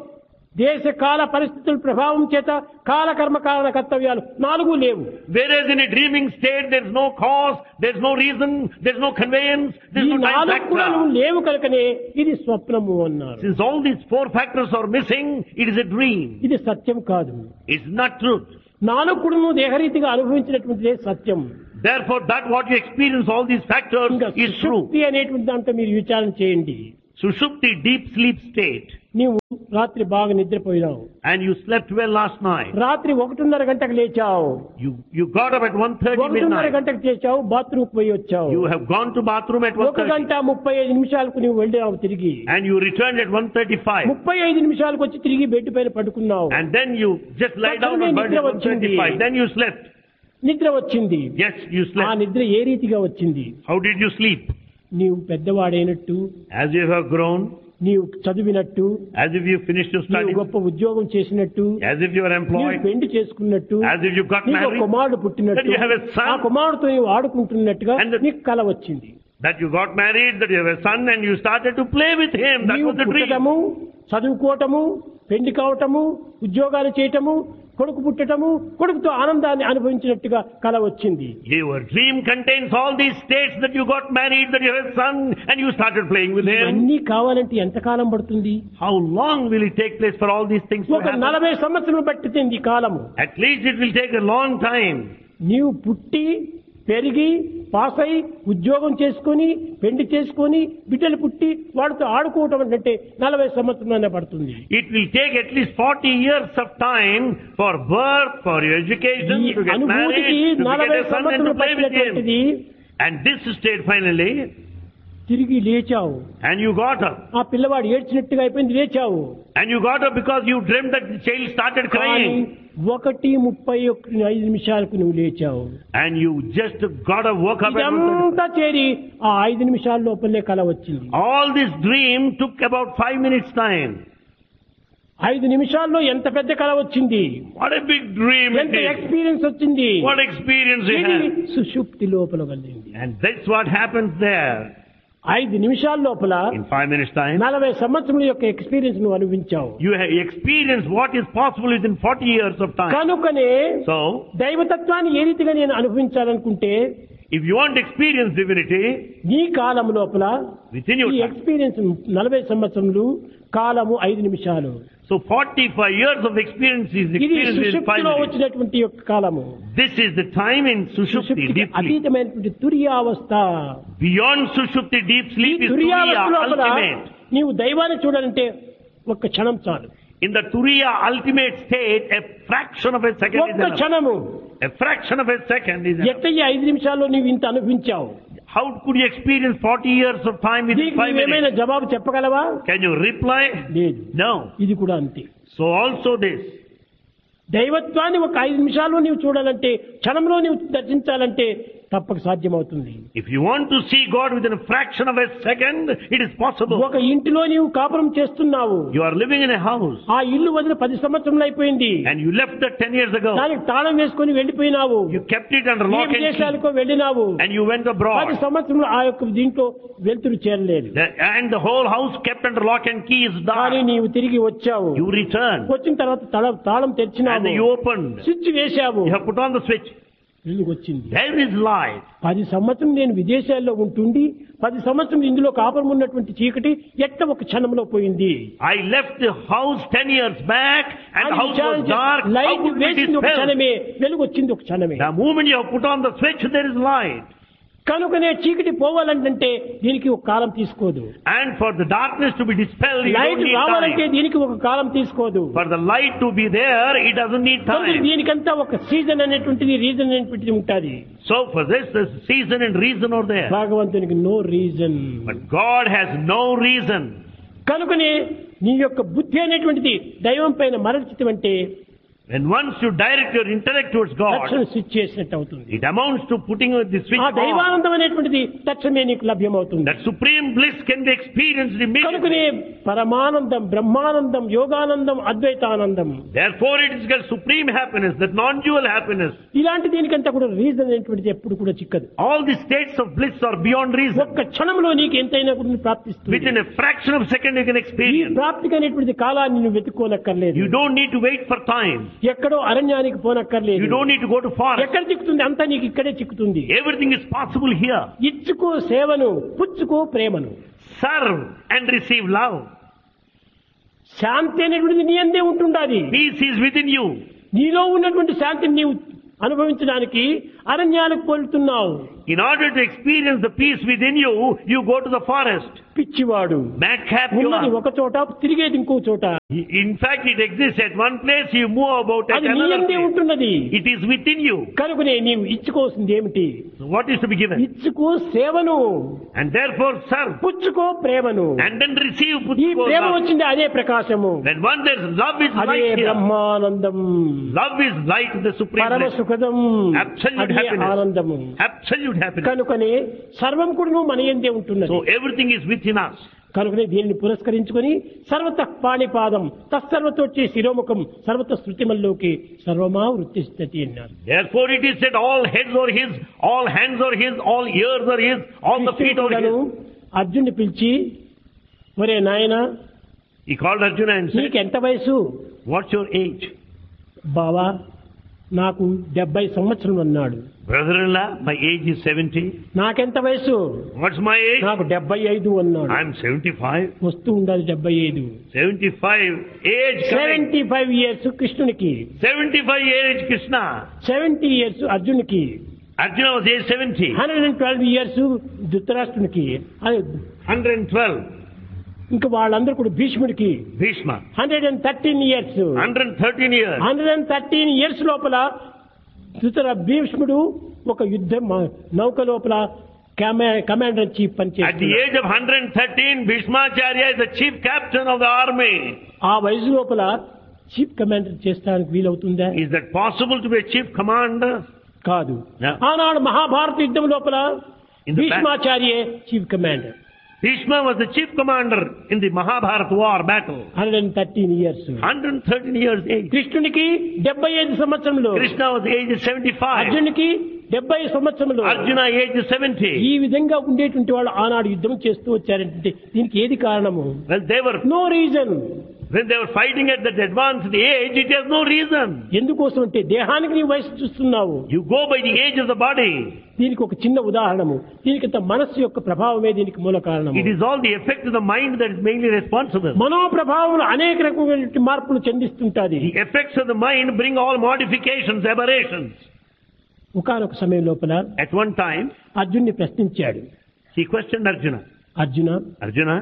దేశ కాల పరిస్థితుల ప్రభావం చేత కాలకర్మ కారణ కర్తవ్యాలు 4 లేవు. Whereas in a dreaming state, there's no cause, there's no reason, there's no conveyance, ఈ there's no time 4 కూడా factor. లేవు కనుకనే ఇది స్వప్నము అన్నారు. Since all these 4 factors are missing, it is a dream. ఇది సత్యం కాదు. It's not truth. 4 కూడా దేహరీతిగా అనుభవించినటువంటిదే సత్యం. Therefore, that what you experience, all these factors, ఇంకా is true. సుషుప్తి అనేటువంటి దాంట్లో మీరు విచారణ చేయండి. Sushupti, deep sleep state. నీవు రాత్రి బాగా నిద్రపోయినావు. And you slept well last night. రాత్రి 1:30 గంటకు లేచావు. You got up at 1:30 1:30 midnight. గంటకు చేసావు, బాత్రూమ్ పోయి వచ్చావు. You have gone to bathroom at 1 1:30. గంట 35 నిమిషాలకు నువ్వు వెళ్ళావు తిరిగి. And you returned at 1:35. 35 నిమిషాలకు వచ్చి తిరిగి బెడ్ పైన పడుకున్నావు. And then you just lie down on bed at 1:35. Then you slept. నిద్ర వచ్చింది. Yes, you ఆ slept. నిద్ర ఏ రీతిగా వచ్చింది? How did you sleep? నీవు పెద్దవాడైనట్టు, As if you have grown, నీవు చదివినట్టు, as if you finished your నీవు studies, గొప్ప ఉద్యోగం చేసినట్టు, as if you are నీవు employed, పెళ్లి చేసుకున్నట్టు, as if you got నీకు married, కుమారుడు పుట్టినట్టు, that you have a son. ఆ కుమారుడితో నీవు ఆడుకుంటున్నట్టుగా And the- నీకు కల వచ్చింది. that you got married, that you have a son and you started to play with him. That నీవు was the dream. పుట్టడము, చదువుకోవటము, పెళ్లి కావటము, ఉద్యోగాలు చేయటము, కొడుకు పుట్టటము, కొడుకుతో ఆనందాన్ని అనుభవించినట్టుగా కల వచ్చింది. Your dream contains all these states, that you got married, that you have a son and you started playing with him. ఇవన్నీ కావాలంటే ఎంతకాలం పడుతుంది? How long will it take place for all these things to ఒక happen? 40 సంవత్సరాలు పట్టింది ఈ కాలము. At least it will take a long time. నీవు పుట్టి పెరిగి పాస్ అయి ఉద్యోగం చేసుకొని పెళ్లి చేసుకొని బిడ్డలు పుట్టి వాడితో ఆడుకోవటం అంటే 40 సంవత్సరాలనే పడుతుంది. It will take at least 40 years of time for birth, for your education, ఈ to get అనుభూతికి married, to 40 get a son and to సంవత్సరాలు play with him. పట్టినటువంటిది And this state finally, తిరిగి లేచావు. and you got up. ఆ పిల్లవాడు ఏడ్చినట్టుగా అయిపోయింది, లేచావు. And you got up because you dreamt that the child started కానీ crying. 1:35 నిమిషాలకు నువ్వు లేచావు. And you just got up, woke up at 1:30. ఇదంతా చేరి ఆ 5 నిమిషాల లోపలే కల వచ్చింది. All this dream took about 5 minutes time. 5 నిమిషాల్లో ఎంత పెద్ద కల వచ్చింది, What a big dream it ఎంత is. ఎక్స్పీరియన్స్ వచ్చింది. What experience you ఇది have. సుషుప్తి లోపల వెళ్ళింది. And that's what happens there. 5 నిమిషాల లోపల In 5 minutes time, 40 సంవత్సరాల యొక్క ఎక్స్పీరియన్స్ నువ్వు అనుభవించావు. you have experienced what is possible within 40 years of time. కనుకనే So, దైవతత్వాన్ని ఏ రీతిగా నేను అనుభవించాలనుకుంటే if you want to experience divinity ఈ కాలం లోపల within your ఈ time, ఎక్స్పీరియన్స్ 40 సంవత్సరములు, కాలము 5 నిమిషాలు. so 45 years of experience is ఇది experienced in 5 సుషుప్తిలో minutes. వచ్చినటువంటి యొక్క కాలము. This is the time in Sushupti, సుషుప్తికి deep sleep. అతీతమైనటువంటి తురియావస్థ. Beyond Sushupti, deep ఈ sleep is Turiya, తురియావస్థ లోపల ultimate. నీవు దైవాన్ని చూడాలంటే ఒక్క క్షణం చాలు. In the Turiya ultimate state, a fraction of a second is ఒక్క enough. క్షణము. A fraction of a second is enough. ఎట్టయ్యి 5 నిమిషాల్లో నీవు ఇంత అనుభవించావు. How could you experience 40 years of time within దీనికి 5 నువ్వేమైనా minutes? జవాబు చెప్పగలవా? Can you reply? లేదు. No. ఇది కూడా అంతే. So also this. దైవత్వాన్ని ఒక 5 నిమిషాల్లో నీవు చూడాలంటే, క్షణంలో నీవు దర్శించాలంటే తప్పక సాధ్యమవుతుంది. If you want to see God within a fraction of a second, it is possible. ఒక ఇంటిలో నీవు కాపురం చేస్తున్నావు. You are living in a house ఆ ఇల్లు వదిలి 10 సంవత్సరాలు అయిపోయింది. and you left that 10 years ago. దానికి తాళం వేసుకొని వెళ్ళిపోయినావు. You kept it under A lock and key విదేశాలకు వెళ్ళినావు. and you went 10 abroad. సంవత్సరంలో ఆ యొక్క దీంట్లో వెలుతురు చేరలేదు. And the whole house kept under lock and key is కానీ dark. నీవు తిరిగి వచ్చావు. You returned వచ్చిన తర్వాత తాళం and తెరిచినావు, you opened. స్విచ్ వేశావు, You have put on the switch. వెలుగు వచ్చింది. There is light. 10 సంవత్సరం నేను విదేశాల్లో ఉంటుండి 10 సంవత్సరం ఇందులో కాపురం ఉన్నటువంటి చీకటి ఎట్ట ఒక క్షణంలో పోయింది. I left the house 10 years back and the అది house was dark. How light could it వేసింది ఒక dispel? క్షణమే, వెలుగు వచ్చింది ఒక క్షణమే. The moment you have put on the switch, there is light. కనుకనే చీకటి పోవాలంటే దీనికి ఒక కాలం తీసుకోదు. And for the darkness to be dispelled, you don't light need రావాలంటే time. దీనికి ఒక కాలం తీసుకోదు. For the light to be there, it doesn't need కనుక time. దీనికంతా ఒక సీజన్ అనేటువంటిది, రీజన్ అనేటువంటిది ఉంటుంది. So for this, there's season and reason are there. భగవంతునికి no reason. But God has no reason. కనుకనే నీ యొక్క బుద్ధి అనేటువంటిది దైవం పైన మరల్చితం అంటే When once you direct your intellect towards God, తక్షణ స్విచ్ చేసినట్టు అవుతుంది. it amounts to putting the switch ఆ on. దైవానందం అనేటువంటిది తక్షణమే నీకు లభ్యమవుతుంది. That supreme bliss can be experienced immediately. కనుకనే పరమానందం, Brahmanandam, Yoganandam, అద్వైతానందం, Therefore it is called supreme happiness, that non-dual happiness. ఇలాంటి దీనికంతా కూడా రీజన్ అనేటువంటిది ఎప్పుడు కూడా చిక్కదు. All the states of bliss are beyond reason. ఒక్క క్షణంలో నీకు ఎంతైనా కూడా ప్రాప్తిస్తుంది. Within a fraction of a second you can ఈ experience. ప్రాప్తికి అనేటువంటి కాలాన్ని నువ్వు వెతుక్కోనక్కర్లేదు. You don't need to wait for time. ఎక్కడో అరణ్యానికి పోనక్కర్లేదు. You don't need to go to forest. ఎక్కడ చిక్కుతుంది అంతా నీకు ఇక్కడే చిక్కుతుంది. Everything is possible here. ఇచ్చుకో సేవను, పుచ్చుకో ప్రేమను. Serve and receive love. శాంతి అనేటువంటిది నీ అందే ఉంటుండాలి. Peace is within you. నీలో ఉన్నటువంటి శాంతిని నీవు అనుభవించడానికి అరణ్యాలకు పోలుతున్నావు. In order to experience the peace within you, you go to the forest. పిచ్చివాడు Madcap you ఉన్నది are. ఒక చోట, తిరిగేది ఇంకో చోట. In fact, it exists at one place, you move about at అది నీ another అందే place. ఉంటున్నది. It is within you. కనుకనే నీవు ఇచ్చుకోవాల్సింది ఏమిటి? So what is to be given? ఇచ్చుకో సేవను, And therefore serve. పుచ్చుకో ప్రేమను. And then receive. ఈ ప్రేమ వచ్చింది అదే ప్రకాశము, When one there's love is అదే light here. Brahmanandam, Love is light, the supreme పరమ bliss. సుఖదం, Absolute అదే happiness. ఆనందము. Absolute happiness. కనుకనే సర్వం కూడా మన యందే ఉంటున్నది. So everything is within us. కనుకనే దీనిని పురస్కరించుకొని సర్వత పాణిపాదం తత్సర్వతోచ్చి శిరోముఖం సర్వత శృతిమల్లోకి సర్వమా వృత్తిస్థితి అన్నారు. Therefore it is said all heads are his, all hands are his, all ears are his, all the feet are his. అర్జున్ని పిలిచి, ఒరే నాయనా, He called Arjuna and said, నీకు ఎంత వయసు? what's your age? బావా, నాకు 70 సంవత్సరం అన్నాడు. Brother-in-law, my age is 70. నాకెంత వయసు? What's my age? నాకు 75 అన్నాడు. I'm 75. వస్తూ ఉండాలి 75. 75 age coming. 75 ఇయర్స్ కృష్ణునికి, 75 age Krishna. 70 years అర్జునికి, Arjuna was age 70. 112 years ధృతరాష్ట్రునికి, 112. ఇంకా వాళ్ళందరూ కూడా భీష్ముడికి Bhishma. 113 ఇయర్స్. 113 years. 113 ఇయర్స్ లోపల భీష్ముడు ఒక యుద్ధ నౌక లోపల కమాండర్ చీఫ్ At the పనిచేస్తున్నాడు. age of 113, Bhishmacharya is the chief captain of the army. ఆ వయసు లోపల చీఫ్ కమాండర్ చేస్తానికి వీలవుతుందా? Is that possible to be a chief commander? కాదు. No. ఆనాడు మహాభారత యుద్ధం లోపల In the భీష్మాచార్యే chief commander. Bhishma was the chief commander in the Mahabharata war battle. 113 years. 113 years age. కృష్ణునికి 75 సంవత్సరంలో, Krishna was age 75. అర్జునునికి 70 సంవత్సరంలో. Arjuna age 70. ఈ విధంగా ఉండేటువంటి వాళ్ళు ఆనాడు యుద్ధం చేస్తూ వచ్చారంటే దీనికి ఏది కారణము? Well, they were, no reason. when they were fighting at that advanced age, it has no reason. ఎందుకోసం అంటే దేహానికి నీ వయసు చూస్తున్నావు. You go by the age of the body. దీనికి ఒక చిన్న ఉదాహరణము, దీనికి మనస్సు యొక్క ప్రభావమే దీనికి మూల కారణం. It is all the effect of the mind that is mainly responsible. మనోప్రభావం అనేక రకమైన మార్పులు చెందిస్తుంటాది. The effects of the mind bring all modifications, aberrations. ఒకానొక సమయం లోపల At one time, అర్జున్ని ప్రశ్నించాడు. he questioned Arjuna. Arjuna, Arjuna,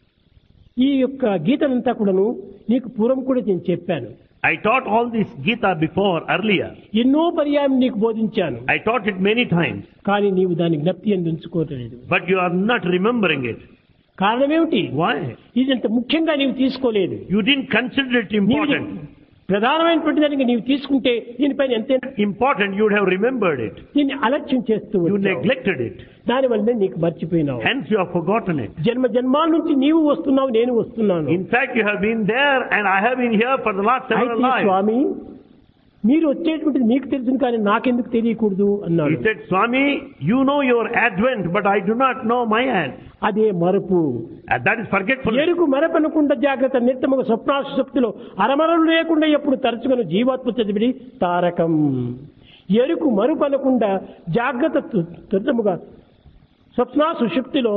ఈ యొక్క గీతనంతా కూడాను నీకు పూర్వం కూడా నేను చెప్పాను. I taught all this Gita before, earlier. ఎన్నో పర్యాయం నీకు బోధించాను. I taught it many times. కానీ నీవు దాన్ని జ్ఞప్తి అందు ఉంచుకోలేదు. But you are not remembering it. కారణమేమిటి? Why? ఇదంత ముఖ్యంగా నీవు తీసుకోలేదు. You didn't consider it నీవు important. ప్రధానమైనటువంటి దానికి నీవు తీసుకుంటే దీనిపైన ఎంత Important, you would have remembered it. దీన్ని అలక్ష్యం చేస్తూ You వచ్చావు. neglected it. దానివల్లనే నీకు మర్చిపోయినావు. Hence you have forgotten it. జన్మ జన్మాల నుంచి నీవు వస్తున్నావు, నేను వస్తున్నాను. In fact, you have been there and I have been here for the last several అయితే lives. స్వామి, మీరు వచ్చేటువంటిది మీకు తెలుసును కానీ నాకెందుకు తెలియకూడదు అన్నాడు. He said, Swami, you know your advent, but I do not know my advent. అదే మరపు. And that is forgetfulness. ఎరుకు మరపనకుండా జాగ్రత్త నిత్యముగా స్వప్నాశక్తిలో అరమరలు లేకుండా ఎప్పుడు తరచుగా జీవాత్మ చదివిడి తారకం. ఎరుకు మరుపనకుండా జాగ్రత్త తుర్తముగా స్వప్నాశుశక్తిలో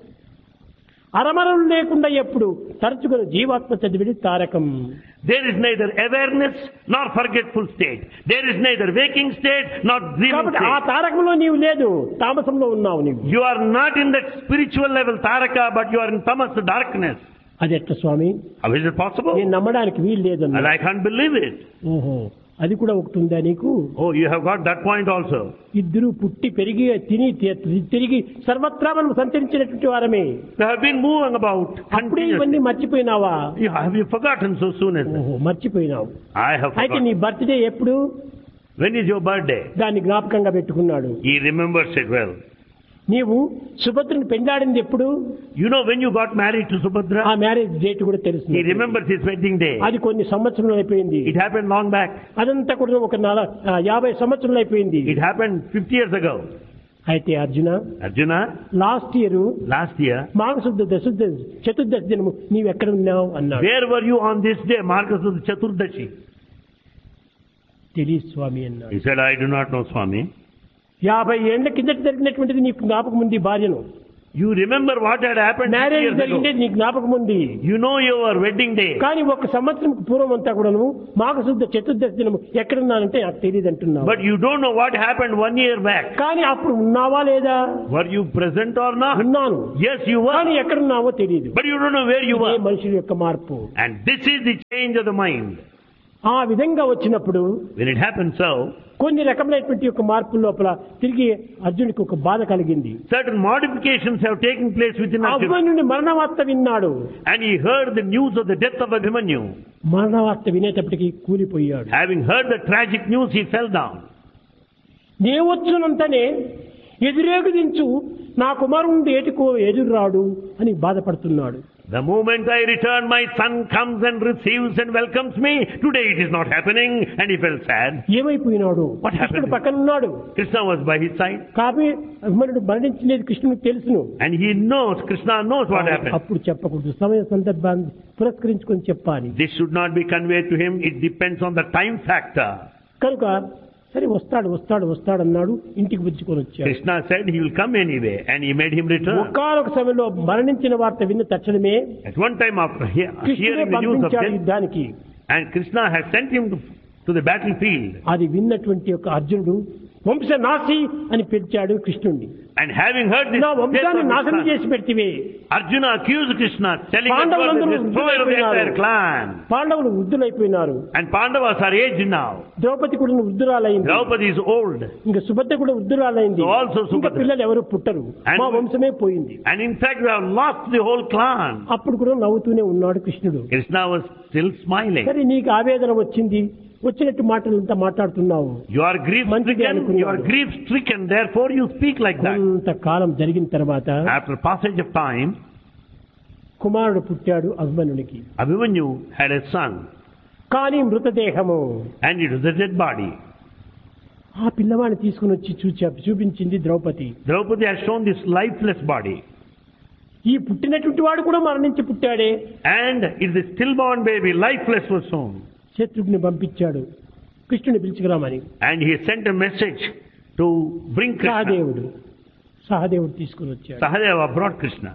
అరమరలు లేకుండా ఎప్పుడు తరచుగా జీవాత్మ చదివిడి Tarakam. There is neither awareness nor forgetful state. There is neither waking state nor dreaming కాబట్టి ఆ state. తారకంలో నీవు లేదు, తామసంలో ఉన్నావు నీవు. You are not in that spiritual level taraka, but you are in tamas, darkness. అది ఎట్లా స్వామి? How is it possible? నేను నమ్మడానికి వీలు లేదు And అన్నాడు. I can't believe it. ఓహో, అది కూడా ఒకటి ఉందా నీకు? Oh, you have got that point also. ఇద్దరు పుట్టి పెరిగి తిని తిరిగి సర్వత్రా మనం సంచరించినటువంటి వారమే. You have been moving about. అప్పుడే ఇవన్నీ మర్చిపోయినావా? Have you forgotten so soon as that? ఓహో, మర్చిపోయినావు. I have అయితే forgotten. నీ బర్త్డే ఎప్పుడు? When is your birthday? దాన్ని జ్ఞాపకంగా పెట్టుకున్నాడు. He remembers it well. నీవు సుభద్రను పెండాడింది ఎప్పుడు? You know when you got married to ఆ Subhadra? మ్యారేజ్ డేట్ కూడా తెలుసు. He remembers his wedding day. అది కొన్ని సంవత్సరాలు అయిపోయింది. It happened long back. అదంతా కూడా ఒక 50 సంవత్సరాలు అయిపోయింది. It happened 50 years ago. అయితే Arjuna, Arjuna, last year last year, మాఘశుద్ధ చతుర్దశి దినము నీవు ఎక్కడ ఉన్నావు అన్నాడు. where were you on this day, Margasudha Chaturdashi? తెలియదు స్వామి అన్నాడు. He said, I do not know, Swami. 50 ఏళ్ల కిందట జరిగినటువంటిది నీకు జ్ఞాపకం ఉంది. భార్యను You remember what had happened 50 marriage years ago. జరిగింది నీకు జ్ఞాపకం ఉంది. You know your wedding day. కానీ ఒక సంవత్సరం పూర్వం అంతా కూడాను మాఘశుద్ధ చతుర్దశి దినము ఎక్కడున్నానంటే నాకు తెలియదు అంటున్నావు. But you don't know what happened 1 year back. కానీ అప్పుడు ఉన్నావా లేదా? Were you present or not? ఉన్నాను. Yes, you were. కానీ ఎక్కడున్నావో తెలియదు. But you don't know where you ఇదే were. మనుషుల యొక్క మార్పు. And this is the change of the mind. ఆ విధంగా వచ్చినప్పుడు When it happens so, కొన్ని రకమైనటువంటి యొక్క మార్పుల లోపల తిరిగి అర్జునుడికి ఒక బాధ కలిగింది. certain modifications have taken place within Arjuna. అభిమన్యుని మరణవార్త విన్నాడు. And he heard the news of the death of Abhimanyu. మరణవార్త వినేటప్పటికి కూలిపోయాడు. Having heard the tragic news, he fell down. దేవొచ్చునంతనే ఎదురేగుదించు నా కుమారుడు ఏటికో ఎదురురాడు అని బాధపడుతున్నాడు. The moment I return, my son comes and receives and welcomes me. Today it is not happening, and he felt sad. ఏమైపోయినాడు? What happened? కృష్ణుడు పక్కన ఉన్నాడు. Krishna was by his side. కాబట్టి అభిమన్యుడు మరణించినది కృష్ణుడికి తెలుసును. And he knows, Krishna knows what happened. అప్పుడు చెప్పకూడదు, సమయ సందర్భాన్ని పురస్కరించుకొని చెప్పాలి. This should not be conveyed to him. It depends on the time factor. కనుక సరే వస్తాడు అన్నాడు. ఇంటికి పుచ్చుకొని వచ్చాడు. Krishna said he will come anyway, and he made him return. ఒకానొక సమయంలో మరణించిన వార్త విన్న తక్షణమే At one time after కృష్ణుడే hearing the news of పంపించాడు death, యుద్ధానికి. and Krishna had sent him to the battlefield. అది విన్నటువంటి ఒక అర్జునుడు వంశనాశి అని పిలిచాడు కృష్ణుడిని. And having heard this, నా వంశాన్ని death of నాశనం his son, చేసి పెడితివే. Arjuna accused Krishna, telling him you are the destroyer of the entire clan. పాండవులు వృద్ధులైపోయినారు. And Pandavas are aged now. Draupadi కూడా వృద్ధురాలైంది. Draupadi is old. ఇంకా సుభద్ర కూడా వృద్ధురాలైంది. So also ఇంకా Subhadra. పిల్లలు ఎవరు పుట్టరు. And- మా వంశమే పోయింది. And in fact, we have lost the whole clan. అప్పుడు కూడా నవ్వుతూనే ఉన్నాడు కృష్ణుడు. Krishna was still smiling. సరే నీకు ఆవేదన వచ్చినట్టు మాటలంతా మాట్లాడుతున్నావు. You are grief stricken, therefore you speak like that. కొంతకాలం జరిగిన తర్వాత After passage of time, కుమారుడు పుట్టాడు అభిమన్యునికి. Abhimanyu had a son, కానీ మృతదేహము. and it was a dead body. ఆ పిల్లవాడిని తీసుకుని వచ్చి చూపించింది Draupadi. Draupadi has shown this lifeless body. ఈ పుట్టినటువంటి వాడు కూడా మరణించి పుట్టాడే. And it is a stillborn baby, lifeless was shown. Shatrughna పంపించాడు కృష్ణుని పిలుచుకురామని. And he sent a message to bring Krishna. సహదేవుడు తీసుకుని వచ్చాడు. Sahadeva brought Krishna.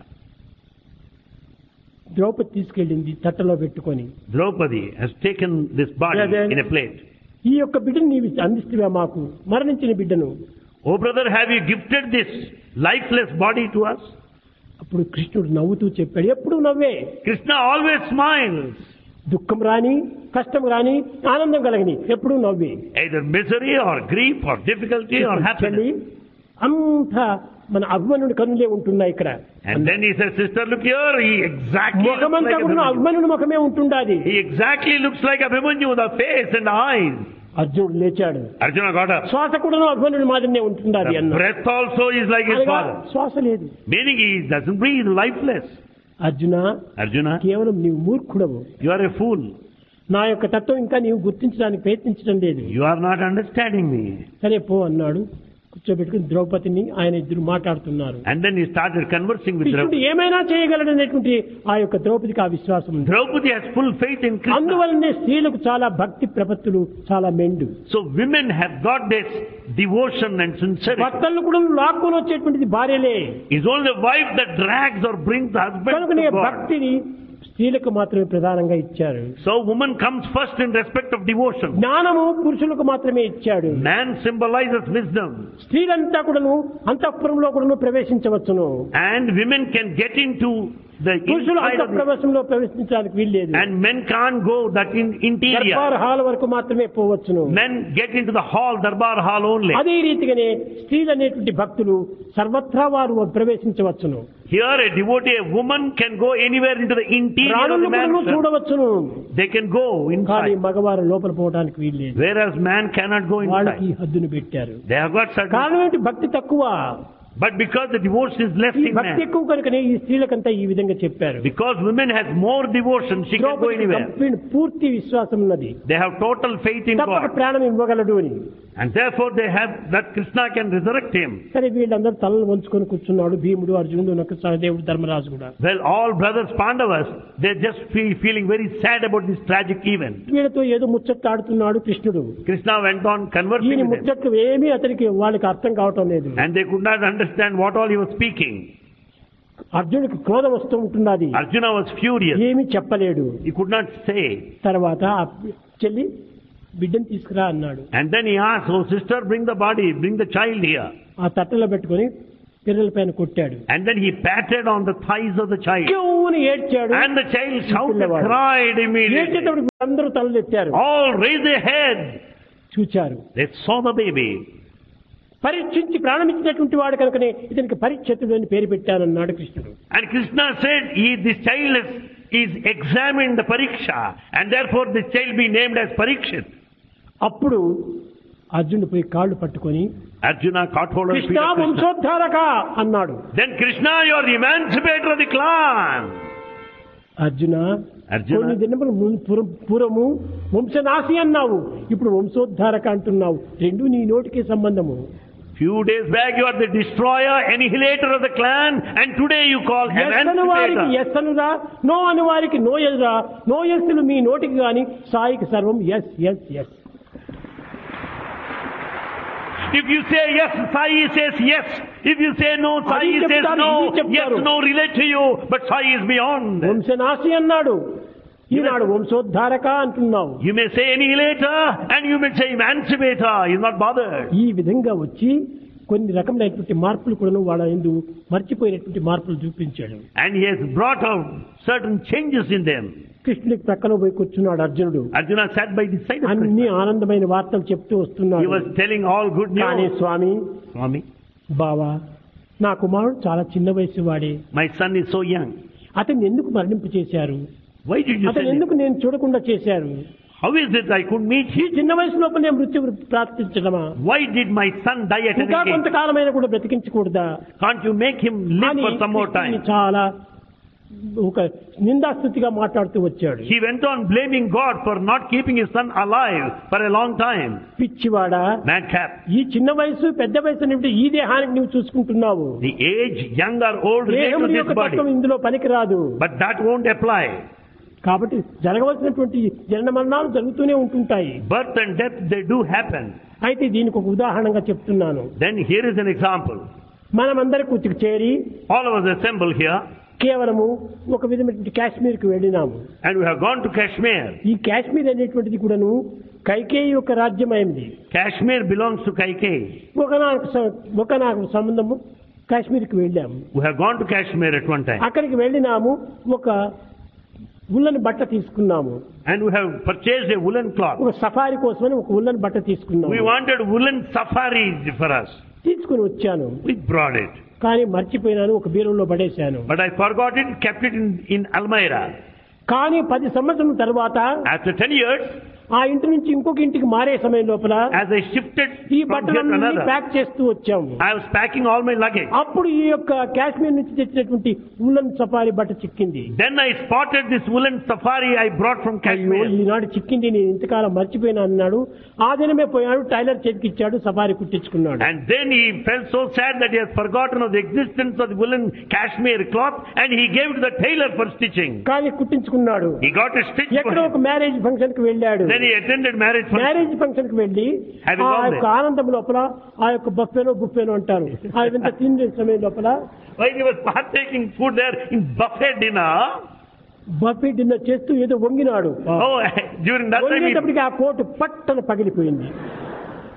ద్రౌపది తీసుకెళ్ళింది తట్టలో పెట్టుకొని. Draupadi has taken this body in a plate. ఈ యొక్క బిడ్డను నీవు అందిస్తువా మాకు, మరణించిన బిడ్డను. Oh brother, have you gifted this lifeless body to us? అప్పుడు కృష్ణుడు నవ్వుతూ చెప్పాడు, ఎప్పుడు నవ్వే. Krishna always smiles. దుఃఖం రాని, కష్టం రాని, ఆనందం కలగని, ఎప్పుడు నవ్వే. Either misery or grief or difficulty or happiness. అంతా మన అభిమన్యుడి కన్నులే ఉంటున్నాయి ఇక్కడ. And then he says, sister, look here, he exactly looks ముఖమంతా like కూడా Abhimanyu. అభిమన్యుడి ముఖమే ఉంటుండాది. He exactly looks like Abhimanyu, the face and the eyes. అర్జునుడు లేచాడు. Arjuna got up. శ్వాస కూడా అభిమన్యుడి మాదిరినే ఉంటుండాది The అన్న. breath also is like his అనగా father. శ్వాస లేదు. Meaning he doesn't breathe, lifeless. Arjuna, కేవలం నీవు మూర్ఖుడవు. You are a fool. నా యొక్క తత్వం ఇంకా నీవు గుర్తించడానికి ప్రయత్నించడం లేదు. You are not understanding me. సరే పో అన్నాడు. కూర్చోబెట్టుకుని ద్రౌపదిని ఆయన ఇద్దరు మాట్లాడుతున్నారు. And then he started conversing with కృష్ణుడు Draupadi. ఏమైనా చేయగలడనేటువంటి ఆ యొక్క ద్రౌపదికి ఆ విశ్వాసం ఉంది. Draupadi has full faith in Krishna. అందువల్లనే స్త్రీలకు చాలా భక్తి ప్రపత్తులు చాలా మెండు. So women have got this devotion and sincerity. భర్తలను కూడా లాక్కొని వచ్చేటువంటిది భార్యలే. It's only the wife that drags or brings the husband కనుకనే to God. భక్తిని స్త్రీలకు మాత్రమే ప్రధానంగా ఇచ్చారు. So woman comes first in respect of devotion. జ్ఞానము పురుషులకు మాత్రమే ఇచ్చాడు. Man symbolizes wisdom. స్త్రీలంతా కూడాను అంతఃపురంలో కూడాను ప్రవేశించవచ్చును. And women can get into the పురుషులు inside of the, అంతఃప్రవేశంలో ప్రవేశించడానికి వీల్లేదు. and men can't go that in interior. Darbar hall వరకు మాత్రమే పోవచ్చును. Men get into the hall, darbar hall only. అదే రీతిగానే స్త్రీలు అనేటువంటి భక్తులు సర్వత్రా వారు ప్రవేశించవచ్చును. Here a devotee, a woman can go anywhere into the interior of the రాణులను mansion. చూడవచ్చును. They can go కానీ inside. మగవారు లోపల పోవడానికి వీల్లేదు. Whereas man cannot go వాళ్ళకి inside. హద్దును పెట్టారు. They have got certain. కారణం ఏంటి? భక్తి తక్కువ. But because the devotion is less ఈ in భక్తి man. ఎక్కువ కనుకనే ఈ స్త్రీలకంతా ఈ విధంగా చెప్పారు. Because women has more devotion, she can go ద్రౌపదికి anywhere. పూర్తి విశ్వాసం ఉన్నది. They have total faith in తప్పక God. ప్రాణం ఇవ్వగలడు అని. And therefore they have that Krishna can resurrect him. సరే వీళ్ళందరూ తలలు వంచుకొని కూర్చున్నాడు. భీముడు, అర్జునుడు, నకుల సహదేవుడు, ధర్మరాజు కూడా. Well, all brothers Pandavas, they're just feeling very sad about this tragic event. వీళ్ళతో ఏదో ముచ్చట్లాడుతున్నాడు కృష్ణుడు. Krishna went on conversing ఈయన with them. ముచ్చట్లు ఏమీ అతనికి వాళ్ళకి అర్థం కావటం లేదు. And they could not understand what all he was speaking. అర్జునుడికి క్రోధం వస్తూ ఉంటున్నది. Arjuna was furious. ఏమీ చెప్పలేడు. He could not say. తర్వాత ఆ చెల్లి బిడ్డను తీసుకురా అన్నాడు. And then he asked, oh sister, bring the body, bring the child here. ఆ తట్టలో పెట్టుకొని పిల్లల పైన కొట్టాడు. And then he patted on the thighs of the child. క్యూని ఏడ్చాడు. And the child shouted, cried immediately. ఏడ్చేటప్పుడు అందరూ తలెత్తారు. All raised their heads. చూచారు. They saw the baby. పరీక్షించి ప్రాణమిచ్చినటువంటి వాడు కనుకనే ఇతనికి పరీక్షితుడు అని పేరు పెట్టానన్నాడు కృష్ణుడు. And Krishna said, this child is examined the pariksha, and therefore this child be named as Parikshit. అప్పుడు అర్జునుడు పోయి కాళ్ళు పట్టుకొని Arjuna caught hold of the feet Krishna of Krishna. వంశోద్ధారక అన్నాడు. Then Krishna, you are the emancipator of the clan. Arjuna, Arjuna. కొన్ని దినములు పూర్వము వంశనాశి అన్నావు, ఇప్పుడు వంశోద్ధారక అంటున్నావు. రెండు నీ నోటికి సంబంధము. Few days back you are the destroyer, annihilator of the clan, and today you call yes అను వారికి emancipator. ఎస్ అనురా, నో అను వారికి నో ఎదురా. నో ఎస్లు మీ నోటికి గాని సాయికి సర్వం yes yes yes. If you say yes, Sai says yes. If you say no, Sai అది says చెప్తారు, no. ఇది చెప్తారు. Yes, no relate to you, but Sai is beyond. వంశనాశి అన్నాడు, ఈనాడు వంశోద్ధారక అంటున్నావు. You may say annihilator and you may say emancipator. He's not bothered. ఈ విధంగా వచ్చి కొన్ని రకమైనటువంటి మార్పులు కూడా వాళ్ళ యందు మర్చిపోయినటువంటి మార్పులు చూపించాడు. And he has brought out certain changes in them. కృష్ణుడికి ప్రక్కన పోయి కూర్చున్నాడు అర్జునుడు. Arjuna sat by the side of అన్ని Krishna. ఆనందమైన వార్తలు చెప్తూ He వస్తున్నాడు. was telling all good కానీ news. స్వామి, Swami, బావా, నా కుమారుడు చాలా చిన్న వయసు వాడే. my son is so young. అతన్ని ఎందుకు మరణింపు చేశారు? Why did you అతను send him? ఎందుకు నేను చూడకుండా చేశారు? How is it I could meet ఈ him? చిన్న వయసు లోపల నేను మృత్యు ప్రార్థించడమా? Why did my son die at an ఇంకా age? కొంతకాలమైన కూడా బ్రతికించకూడదా Can't you make him live అని for some more కృష్ణుని time? చాలా ఒక నిందాస్తుతిగా మాట్లాడుతూ వచ్చాడు. He went on blaming God for not keeping his son alive for a long time. పిచ్చివాడా, Madcap. ఈ చిన్న వయసు పెద్ద వయసు అనేవి ఈ దేహానికి నువ్వు చూసుకుంటున్నావు. The age, young or old, relate to దేహముని this యొక్క body. తత్వం ఇందులో పనికిరాదు. But that won't apply. కాబట్టి జరగవలసినటువంటి జనన మరణాలు జరుగుతూనే ఉంటుంటాయి. Birth and death, they do happen. అయితే దీనికి ఒక ఉదాహరణగా చెప్తున్నాను. Then here is an example. మనమందరి కూర్చుకు చేరి All of us assemble here కేవలము ఒక విధమైనటువంటి కాశ్మీర్కి వెళ్ళినాము. and we have gone to Kashmir. ఈ కాశ్మీర్ అనేటువంటిది కూడాను కైకేయి యొక్క రాజ్యమైంది. Kashmir belongs to Kaikeyi. ఒకనాకు సంబంధము కాశ్మీర్కి వెళ్ళాము. We have gone to Kashmir at one time. అక్కడికి వెళ్ళినాము, ఒక ఉల్లని బట్ట తీసుకున్నాము. And we have purchased a woolen cloth. ఒక సఫారీ కోసమని ఒక ఉల్లని బట్ట తీసుకున్నాము. We wanted woolen safari for us. తీసుకుని వచ్చాను. We brought it. కానీ మర్చిపోయినాను, ఒక బీరువాలో పడేశాను. But I forgot it, kept it in Almira. కానీ 10 సంవత్సరం తర్వాత After 10 years, ఆ ఇంటి నుంచి ఇంకొక ఇంటికి మారే సమయం లోపల as I shifted ఈ from here to బట్టలన్నీ another, ప్యాక్ చేస్తూ వచ్చాము. I was packing all my luggage. అప్పుడు ఈ యొక్క కాశ్మీర్ నుంచి తెచ్చినటువంటి ఉల్లన్ సఫారీ బట్ట చిక్కింది. Then I spotted this woolen safari I brought from అయ్యో, Kashmir. ఈనాడు చిక్కింది, నేను ఇంతకాలం మర్చిపోయినా అన్నాడు. ఆ దినమే పోయాడు, tailor చేతికిచ్చాడు, safari కుట్టించుకున్నాడు. And then he felt so sad that he has forgotten of the existence of the woolen Kashmir cloth, and he gave to the tailor for stitching. కానీ కుట్టించుకున్నాడు. He got a stitch for ఎక్కడో him. ఒక marriage function కి వెళ్ళాడు. Then he attended marriage function. Marriage function కి వెళ్ళి Having ఆ gone యొక్క there. ఆనందం లోపల ఆ యొక్క బుఫేనో అంటారు, ఆ విధంగా తినే సమయం లోపల While he was partaking food there in buffet dinner, buffet dinner చేస్తూ ఏదో వంగినాడు. during that time, వంగేటప్పటికి ఆ కోటు పట్టన పగిలిపోయింది.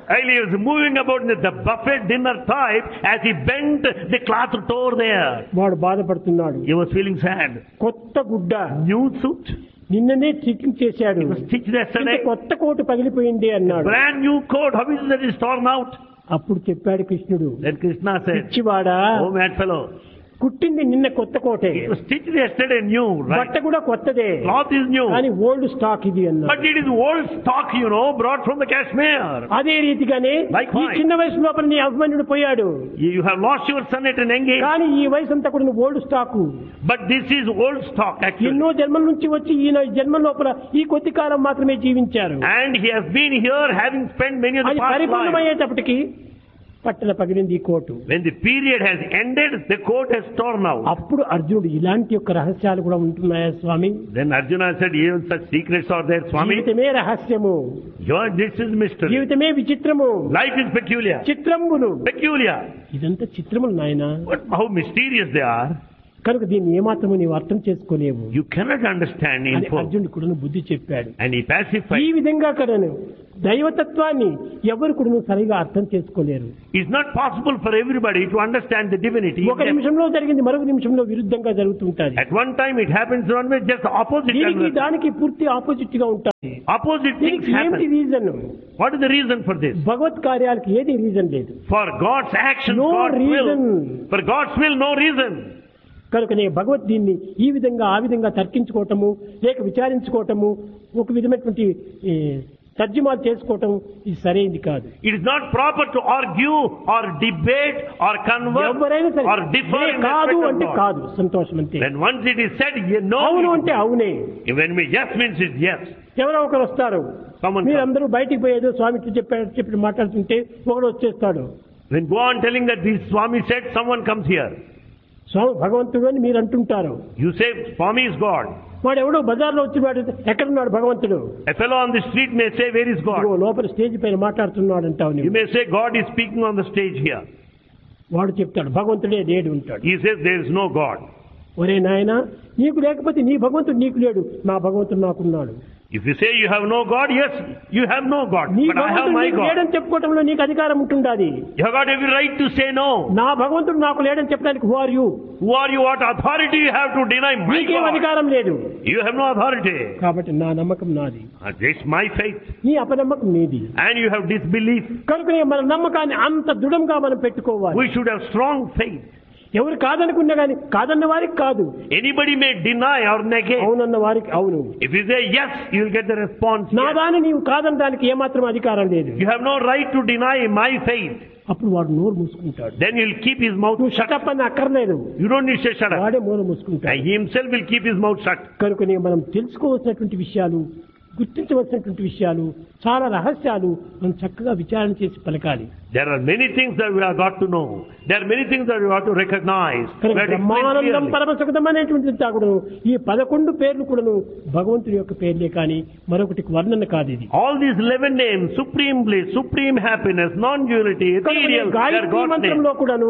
Earlier he was moving about in the buffet dinner type. As he bent, the cloth tore there. వాడు బాధపడుతున్నాడు. He was feeling sad. కొత్త గుడ్డ, New suit. నిన్ననే stitching చేశాడు, It was stitched yesterday. కొత్త coat పగిలిపోయింది అన్నాడు. Brand new coat. How is it that it's torn out? అప్పుడు చెప్పాడు కృష్ణుడు, Then Krishna said, పిచ్చివాడా, "Oh mad fellow, కుట్టింది నిన్న కొత్త కోటే, it was stitched yesterday new, బట్ట right? కూడా కొత్తదే, Cloth is new. కానీ ఓల్డ్ స్టాక్ ఇది అన్నాడు. But it is old stock, you know, brought from the Kashmir. అదే రీతిగానే Likewise. ఈ చిన్న వయసు లోపల నీ అభిమన్యుడు పోయాడు, You have lost your son at an young age. కానీ ఈ వయసు అంతా కూడా old stock. But this is old stock actually. ఎన్నో జన్మల నుంచి వచ్చి ఈయన జన్మ లోపల ఈ కొద్ది కాలం మాత్రమే జీవించారు. And he has been here having spent many of the అది past life. పరిపూర్ణమయ్యేటప్పటికి పట్టణ పగిలింది ఈ coat. When the period has ended, the coat has torn out. అప్పుడు అర్జునుడు ఇలాంటి యొక్క రహస్యాలు కూడా ఉంటున్నాయా స్వామి? Then Arjuna said, even such secrets are there, Swami. జీవితమే రహస్యము, This is mystery. జీవితమే విచిత్రము, Life is peculiar. చిత్రములు, Peculiar. ఇదంతా చిత్రములు నాయన. But how mysterious they are. కనుక దీన్ని ఏమాత్రము నీవు అర్థం చేసుకోలేవు You cannot understand అని info. అర్జునుడు కూడా బుద్ధి చెప్పాడు. And he ఈ pacified. విధంగా కడను దైవతత్వాన్ని ఎవరు కూడా సరిగా అర్థం చేసుకోలేరు. It's not possible for everybody to understand the divinity. ఒక నిమిషంలో జరిగింది మరొక నిమిషంలో విరుద్ధంగా జరుగుతుంటది. At one time it happens one way, just the opposite. దీనికి దానికి పూర్తి ఆపోజిట్ గా ఉంటాయి. Opposite things దీనికి ఏమిటి happen. Reason? What is the reason for this? భగవత్ కార్యాలకు ఏది రీజన్ లేదు. For God's action, No God's reason. will. For God's will, no reason. కనుకనే భగవద్ దీన్ని ఈ విధంగా ఆ విధంగా తర్కించుకోవటము లేక విచారించుకోవటము ఒక విధమైనటువంటి తర్జుమాలు చేసుకోవటం ఇది సరైనది కాదు. It is not proper to argue or debate or converse ఎవరైనా సరే or differ in కాదు respect అంటే of God. కాదు, సంతోషం అంతే. Then once it is said, no. అవును అంటే అవునే. When we yes means it's yes. ఎవరో ఒకరు వస్తారు, Someone మీరందరూ బయటికి పోయేదో స్వామికి చెప్పి మాట్లాడుతుంటే ఒకడు వచ్చేస్తాడు. Then go on telling that this Swami said, someone comes here. స్వామి భగవంతుడు అని మీరు అంటుంటారు. You say Swami is God. వాడు ఎవడో బజార్లో వచ్చి వాడు ఎక్కడున్నాడు భగవంతుడు? A fellow on the street may say, where is God? ఇదిగో లోపల స్టేజ్ పైన మాట్లాడుతున్నాడు అంటావు You నీవు. may say God is speaking on the stage here. వాడు చెప్తాడు భగవంతుడే లేడు ఉంటాడు. He says there is no God. ఒరే నాయనా, నీకు లేకపోతే నీ భగవంతుడు నీకు లేడు, నా భగవంతుడు నాకున్నాడు. If you say you have no God, yes, you have no God. నీ But I have భగవంతుడు my నీకు God. లేడని చెప్పుకోవటంలో నీకు అధికారం ఉంటుండాది. You have got every right to say no. నా భగవంతుడు నాకు లేడని చెప్పడానికి who are you? Who are you? What authority you have to deny my నీకేం God? అధికారం లేదు. You have no authority. కాబట్టి నా నమ్మకం నాది, It's my faith. నీ అపనమ్మకం నీది. And you have disbelief. కనుక మన నమ్మకాన్ని అంత దృఢంగా మనం పెట్టుకోవాలి. We should have strong faith. ఎవరు కాదనుకున్నా గాని కాదన్న వారికి కాదు, Anybody may deny or negate. అవునన్న వారికి అవును. If you say yes, you will get the response. నా Yes. దాన్ని నీవు కాదనడానికి ఏమాత్రం అధికారం లేదు. You have no right to deny my faith. అప్పుడు వాడు నోరు మూసుకుంటాడు. Then he will keep his mouth నువ్వు shut. షటప్ అని అక్కర్లేదు, You don't need to say shut up. వాడే మూల మూసుకుంటాడు. And he himself will keep his mouth shut. కనుకనే మనం తెలుసుకోవాల్సినటువంటి విషయాలు, గుర్తించవలసినటువంటి విషయాలు, చాలా రహస్యాలు మనం చక్కగా విచారణ చేసి పలకాలి. There are many things that we have got to know. There are many things that we have to recognize. We have to explain Brahmanandam clearly. పరమసుఖదం అనేటువంటి కూడా ఈ 11 పేర్లు కూడాను భగవంతుడి యొక్క పేర్లే కానీ మరొకటి వర్ణన కాదు. ఇది All these 11 names, supreme bliss, supreme happiness, non-duality, ethereal, they are Gayatri God's names. మంత్రంలో కూడాను,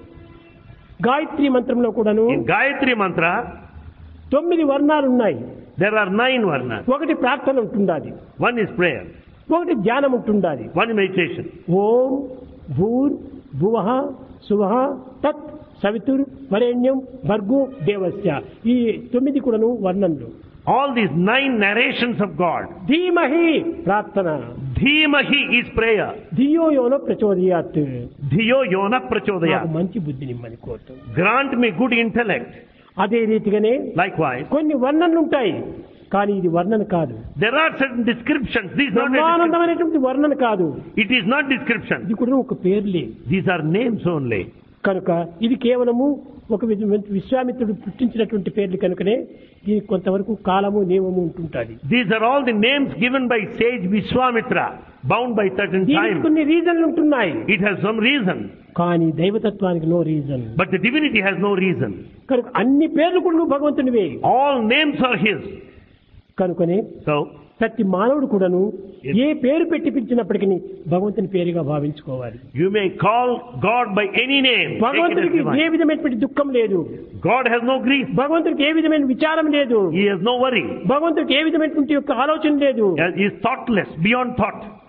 గాయత్రి మంత్రంలో కూడాను In Gayatri Mantra, 9 వర్ణాలు ఉన్నాయి. there are 9 varnas. ఒకటి ప్రార్థన ఉంటుండాలి, One is prayer, ఒకటి ధ్యానం ఉంటుండాలి. one is meditation. ఓం భూర్ భువః సువః తత్ సవితుర్ వరేణ్యం భర్గో దేవస్య, ఈ 9 కూడాను వర్ణనలు. All these 9 narrations of God. ధీమహి ప్రార్థన, Dhimahi is prayer. ధియో యోనో ప్రచోదయాత్, Dhiyo yona prachodaya. నాకు మంచి బుద్ధిని ఇమ్మని కోరుతాం. Grant me good intellect. అదే రీతిగానే Likewise, కొన్ని వర్ణనలు ఉంటాయి, కానీ ఇది వర్ణన కాదు. there are certain descriptions. These are not బ్రహ్మానందమైనటువంటి వర్ణన కాదు, it is not description. ఇది కూడా ఒక పేర్లే. These are names only. కనుక ఇది కేవలము ఒక విశ్వామిత్రుడు పుట్టించినటువంటి పేర్లు కనుకనే దీనికి కొంతవరకు కాలము నియమము ఉంటుంటాది. These are all the names given by sage Vishwamitra, bound by certain దీనికి time. కొన్ని రీజన్లు ఉంటున్నాయి, It has some reason. కానీ దైవతత్వానికి no reason. But the divinity has no reason. కనుక అన్ని పేర్లు కూడా నువ్వు భగవంతునివే. All names are His. కనుకనే So, ప్రతి మానవుడు కూడాను ఏ పేరు పెట్టి పిలిచినప్పటికీ భగవంతుని పేరుగా భావించుకోవాలి. you may call God by any name. Take it as భగవంతుడికి divine. ఏ విధమైనటువంటి దుఃఖం లేదు, God has no grief. భగవంతుడికి ఏ విధమైన విచారం లేదు, He has no worry. భగవంతుడికి ఏ విధమైనటువంటి యొక్క ఆలోచన లేదు. He is thoughtless, beyond thought.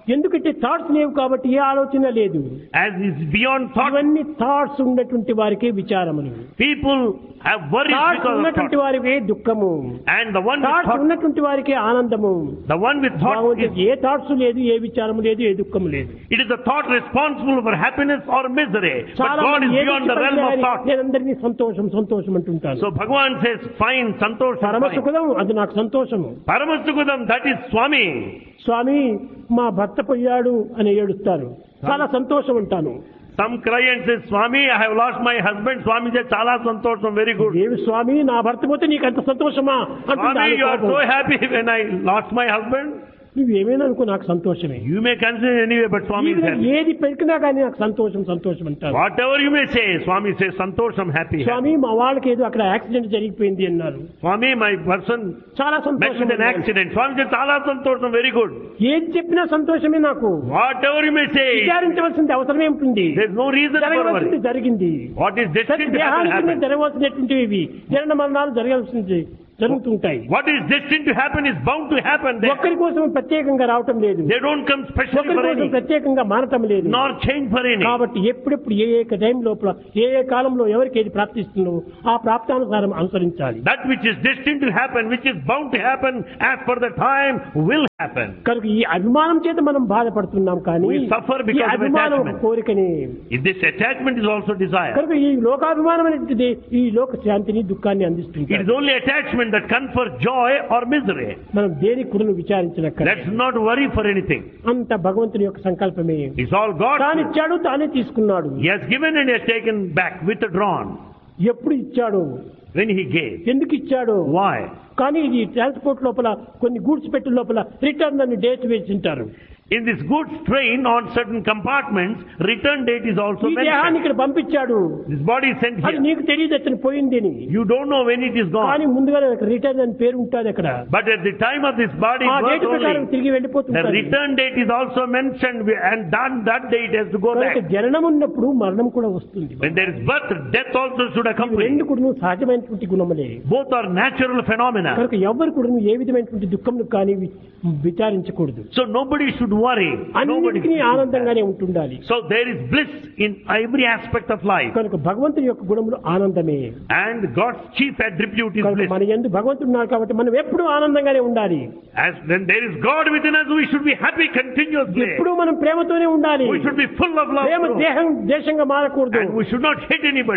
ఎందుకంటే థాట్స్ లేవు కాబట్టి ఏ ఆలోచన లేదు. As is beyond thought, ఇవన్నీ థాట్స్ ఉన్నటువంటి వారికే విచారములు. people have worries thoughts because of ఉన్నటువంటి thought. వారికే దుఃఖము. And the one with thoughts thought, ఉన్నటువంటి వారికే ఆనందము. the one with thought is, A thoughts లేదు, ఏ విచారము లేదు, ఏ దుఃఖము లేదు. it is the thought responsible for happiness or misery. But చాలా God is మంది beyond the realm of thought. నేను అందరినీ సంతోషం సంతోషం అంటుంటాను. So Bhagavan says, fine, santosham, పరమ fine. సుఖదం అది నాకు సంతోషము. Paramasukudam, that is Swami. స్వామి మా భర్త పోయాడు అని ఏడుస్తారు, చాలా సంతోషం ఉంటాను. Some cry and say, Swami, I have lost my husband. Swami says, chala santosham, very good. ఏమి స్వామి నా భర్త పోతే నీకు అంత సంతోషమా అంటుంది. Swami, you are so happy when I lost my husband. నువ్వు ఏమైనా అనుకో నాకు సంతోషమే. You may consider anyway, but Swami is happy. ఏది పెరిగినా కానీ నాకు సంతోషం సంతోషం అంటారు. Whatever you may say, Swami says, santosham, happy. స్వామి మా వాళ్ళకి ఏదో అక్కడ యాక్సిడెంట్ జరిగిపోయింది అన్నారు, Swami, my person చాలా met with సంతోషం. an accident. Swami says, chala santosham, very good. ఏది చెప్పినా సంతోషమే నాకు. Whatever you may say, విచారించవలసింది అవసరమే ఉంటుంది. there is no reason for జరగవలసింది worry. జరిగింది. What is destined to happen, దేహానికి happen. జరగవలసినటువంటివి ఇవి. జరణ మరణాలు జరగాల్సింది జరుగుతుంటాయి. What is destined to happen is bound to happen. ఒక్కరి కోసం ప్రత్యేకంగా రావటం లేదు, They don't come specially ఒకరి for కోసం any, ప్రత్యేకంగా మారటం లేదు. nor change for any. కాబట్టి ఎప్పుడెప్పుడు ఏ ఏ టైం లోపల ఏ ఏ కాలంలో ఎవరికి ఏది ప్రాప్తిస్తుందో ఆ ప్రాప్తానుసారం అనుసరించాలి. That which is destined to happen, which is bound to happen as per the time, will happen. కనుక ఈ అభిమానం చేత మనం బాధపడుతున్నాం కానీ We suffer ఈ because of అభిమానం attachment. కోరికని. If this attachment is also desire, కనుక ఈ లోకాభిమానం అనేది ఈ లోక శాంతిని దుఃఖాన్ని it అందిస్తుంది. is only attachment that confers joy or misery. మనం దేని కూడా విచారించనక్క. Let's not worry for anything. అంత భగవంతుని యొక్క సంకల్పమే. It's all God. తాను ఇచ్చాడు తానే తీసుకున్నాడు. He has given and he has taken back, withdrawn. ఎప్పుడు ఇచ్చాడు, When he gave. ఎందుకు ఇచ్చాడు. Why? కానీ ఇది ట్రాన్స్పోర్ట్ లోపల కొన్ని గూడ్స్ పెట్టి లోపల రిటర్న్ అని date వేసింటారు. In this goods train on certain compartments, return date is also ఈ దేహాన్ని mentioned. ఇక్కడ పంపించాడు, This body is sent అది here. నీకు తెలియదు అతను పోయిందని. You don't know when it is కానీ gone. ముందుగా రిటర్న్ అని పేరు ఉంటుంది అక్కడ. But at the time of this body ఆ డేట్ birth ప్రకారం only, తిరిగి the వెళ్ళిపోతుంది. return date is also mentioned, and that date has to go కనుక back. జననం ఉన్నప్పుడు మరణం కూడా వస్తుంది. When there is birth, death also should ఇవి accompany. రెండు కూడా సహజమైనటువంటి గుణములే. Both are natural phenomena. కనుక ఎవరు కూడా ఏ విధమైనటువంటి దుఃఖం కానీ విచారించకూడదు. So nobody should worry. Nobody. అన్నిటికీ ఆనందంగానే ఉంటుండాలి. So there is bliss in every aspect of life. కనుక భగవంతుని యొక్క గుణములు ఆనందమే. And God's chief attribute is కనుక bliss. మన యందు భగవంతుడు ఉన్నాడు కాబట్టి మనం ఎప్పుడూ ఆనందంగానే ఉండాలి. As when there is God within us, we should be happy continuously. ఎప్పుడూ మనం ప్రేమతోనే ఉండాలి. We should be full of love. ప్రేమ దేశంగా మారకూడదు. And we should not hate anybody.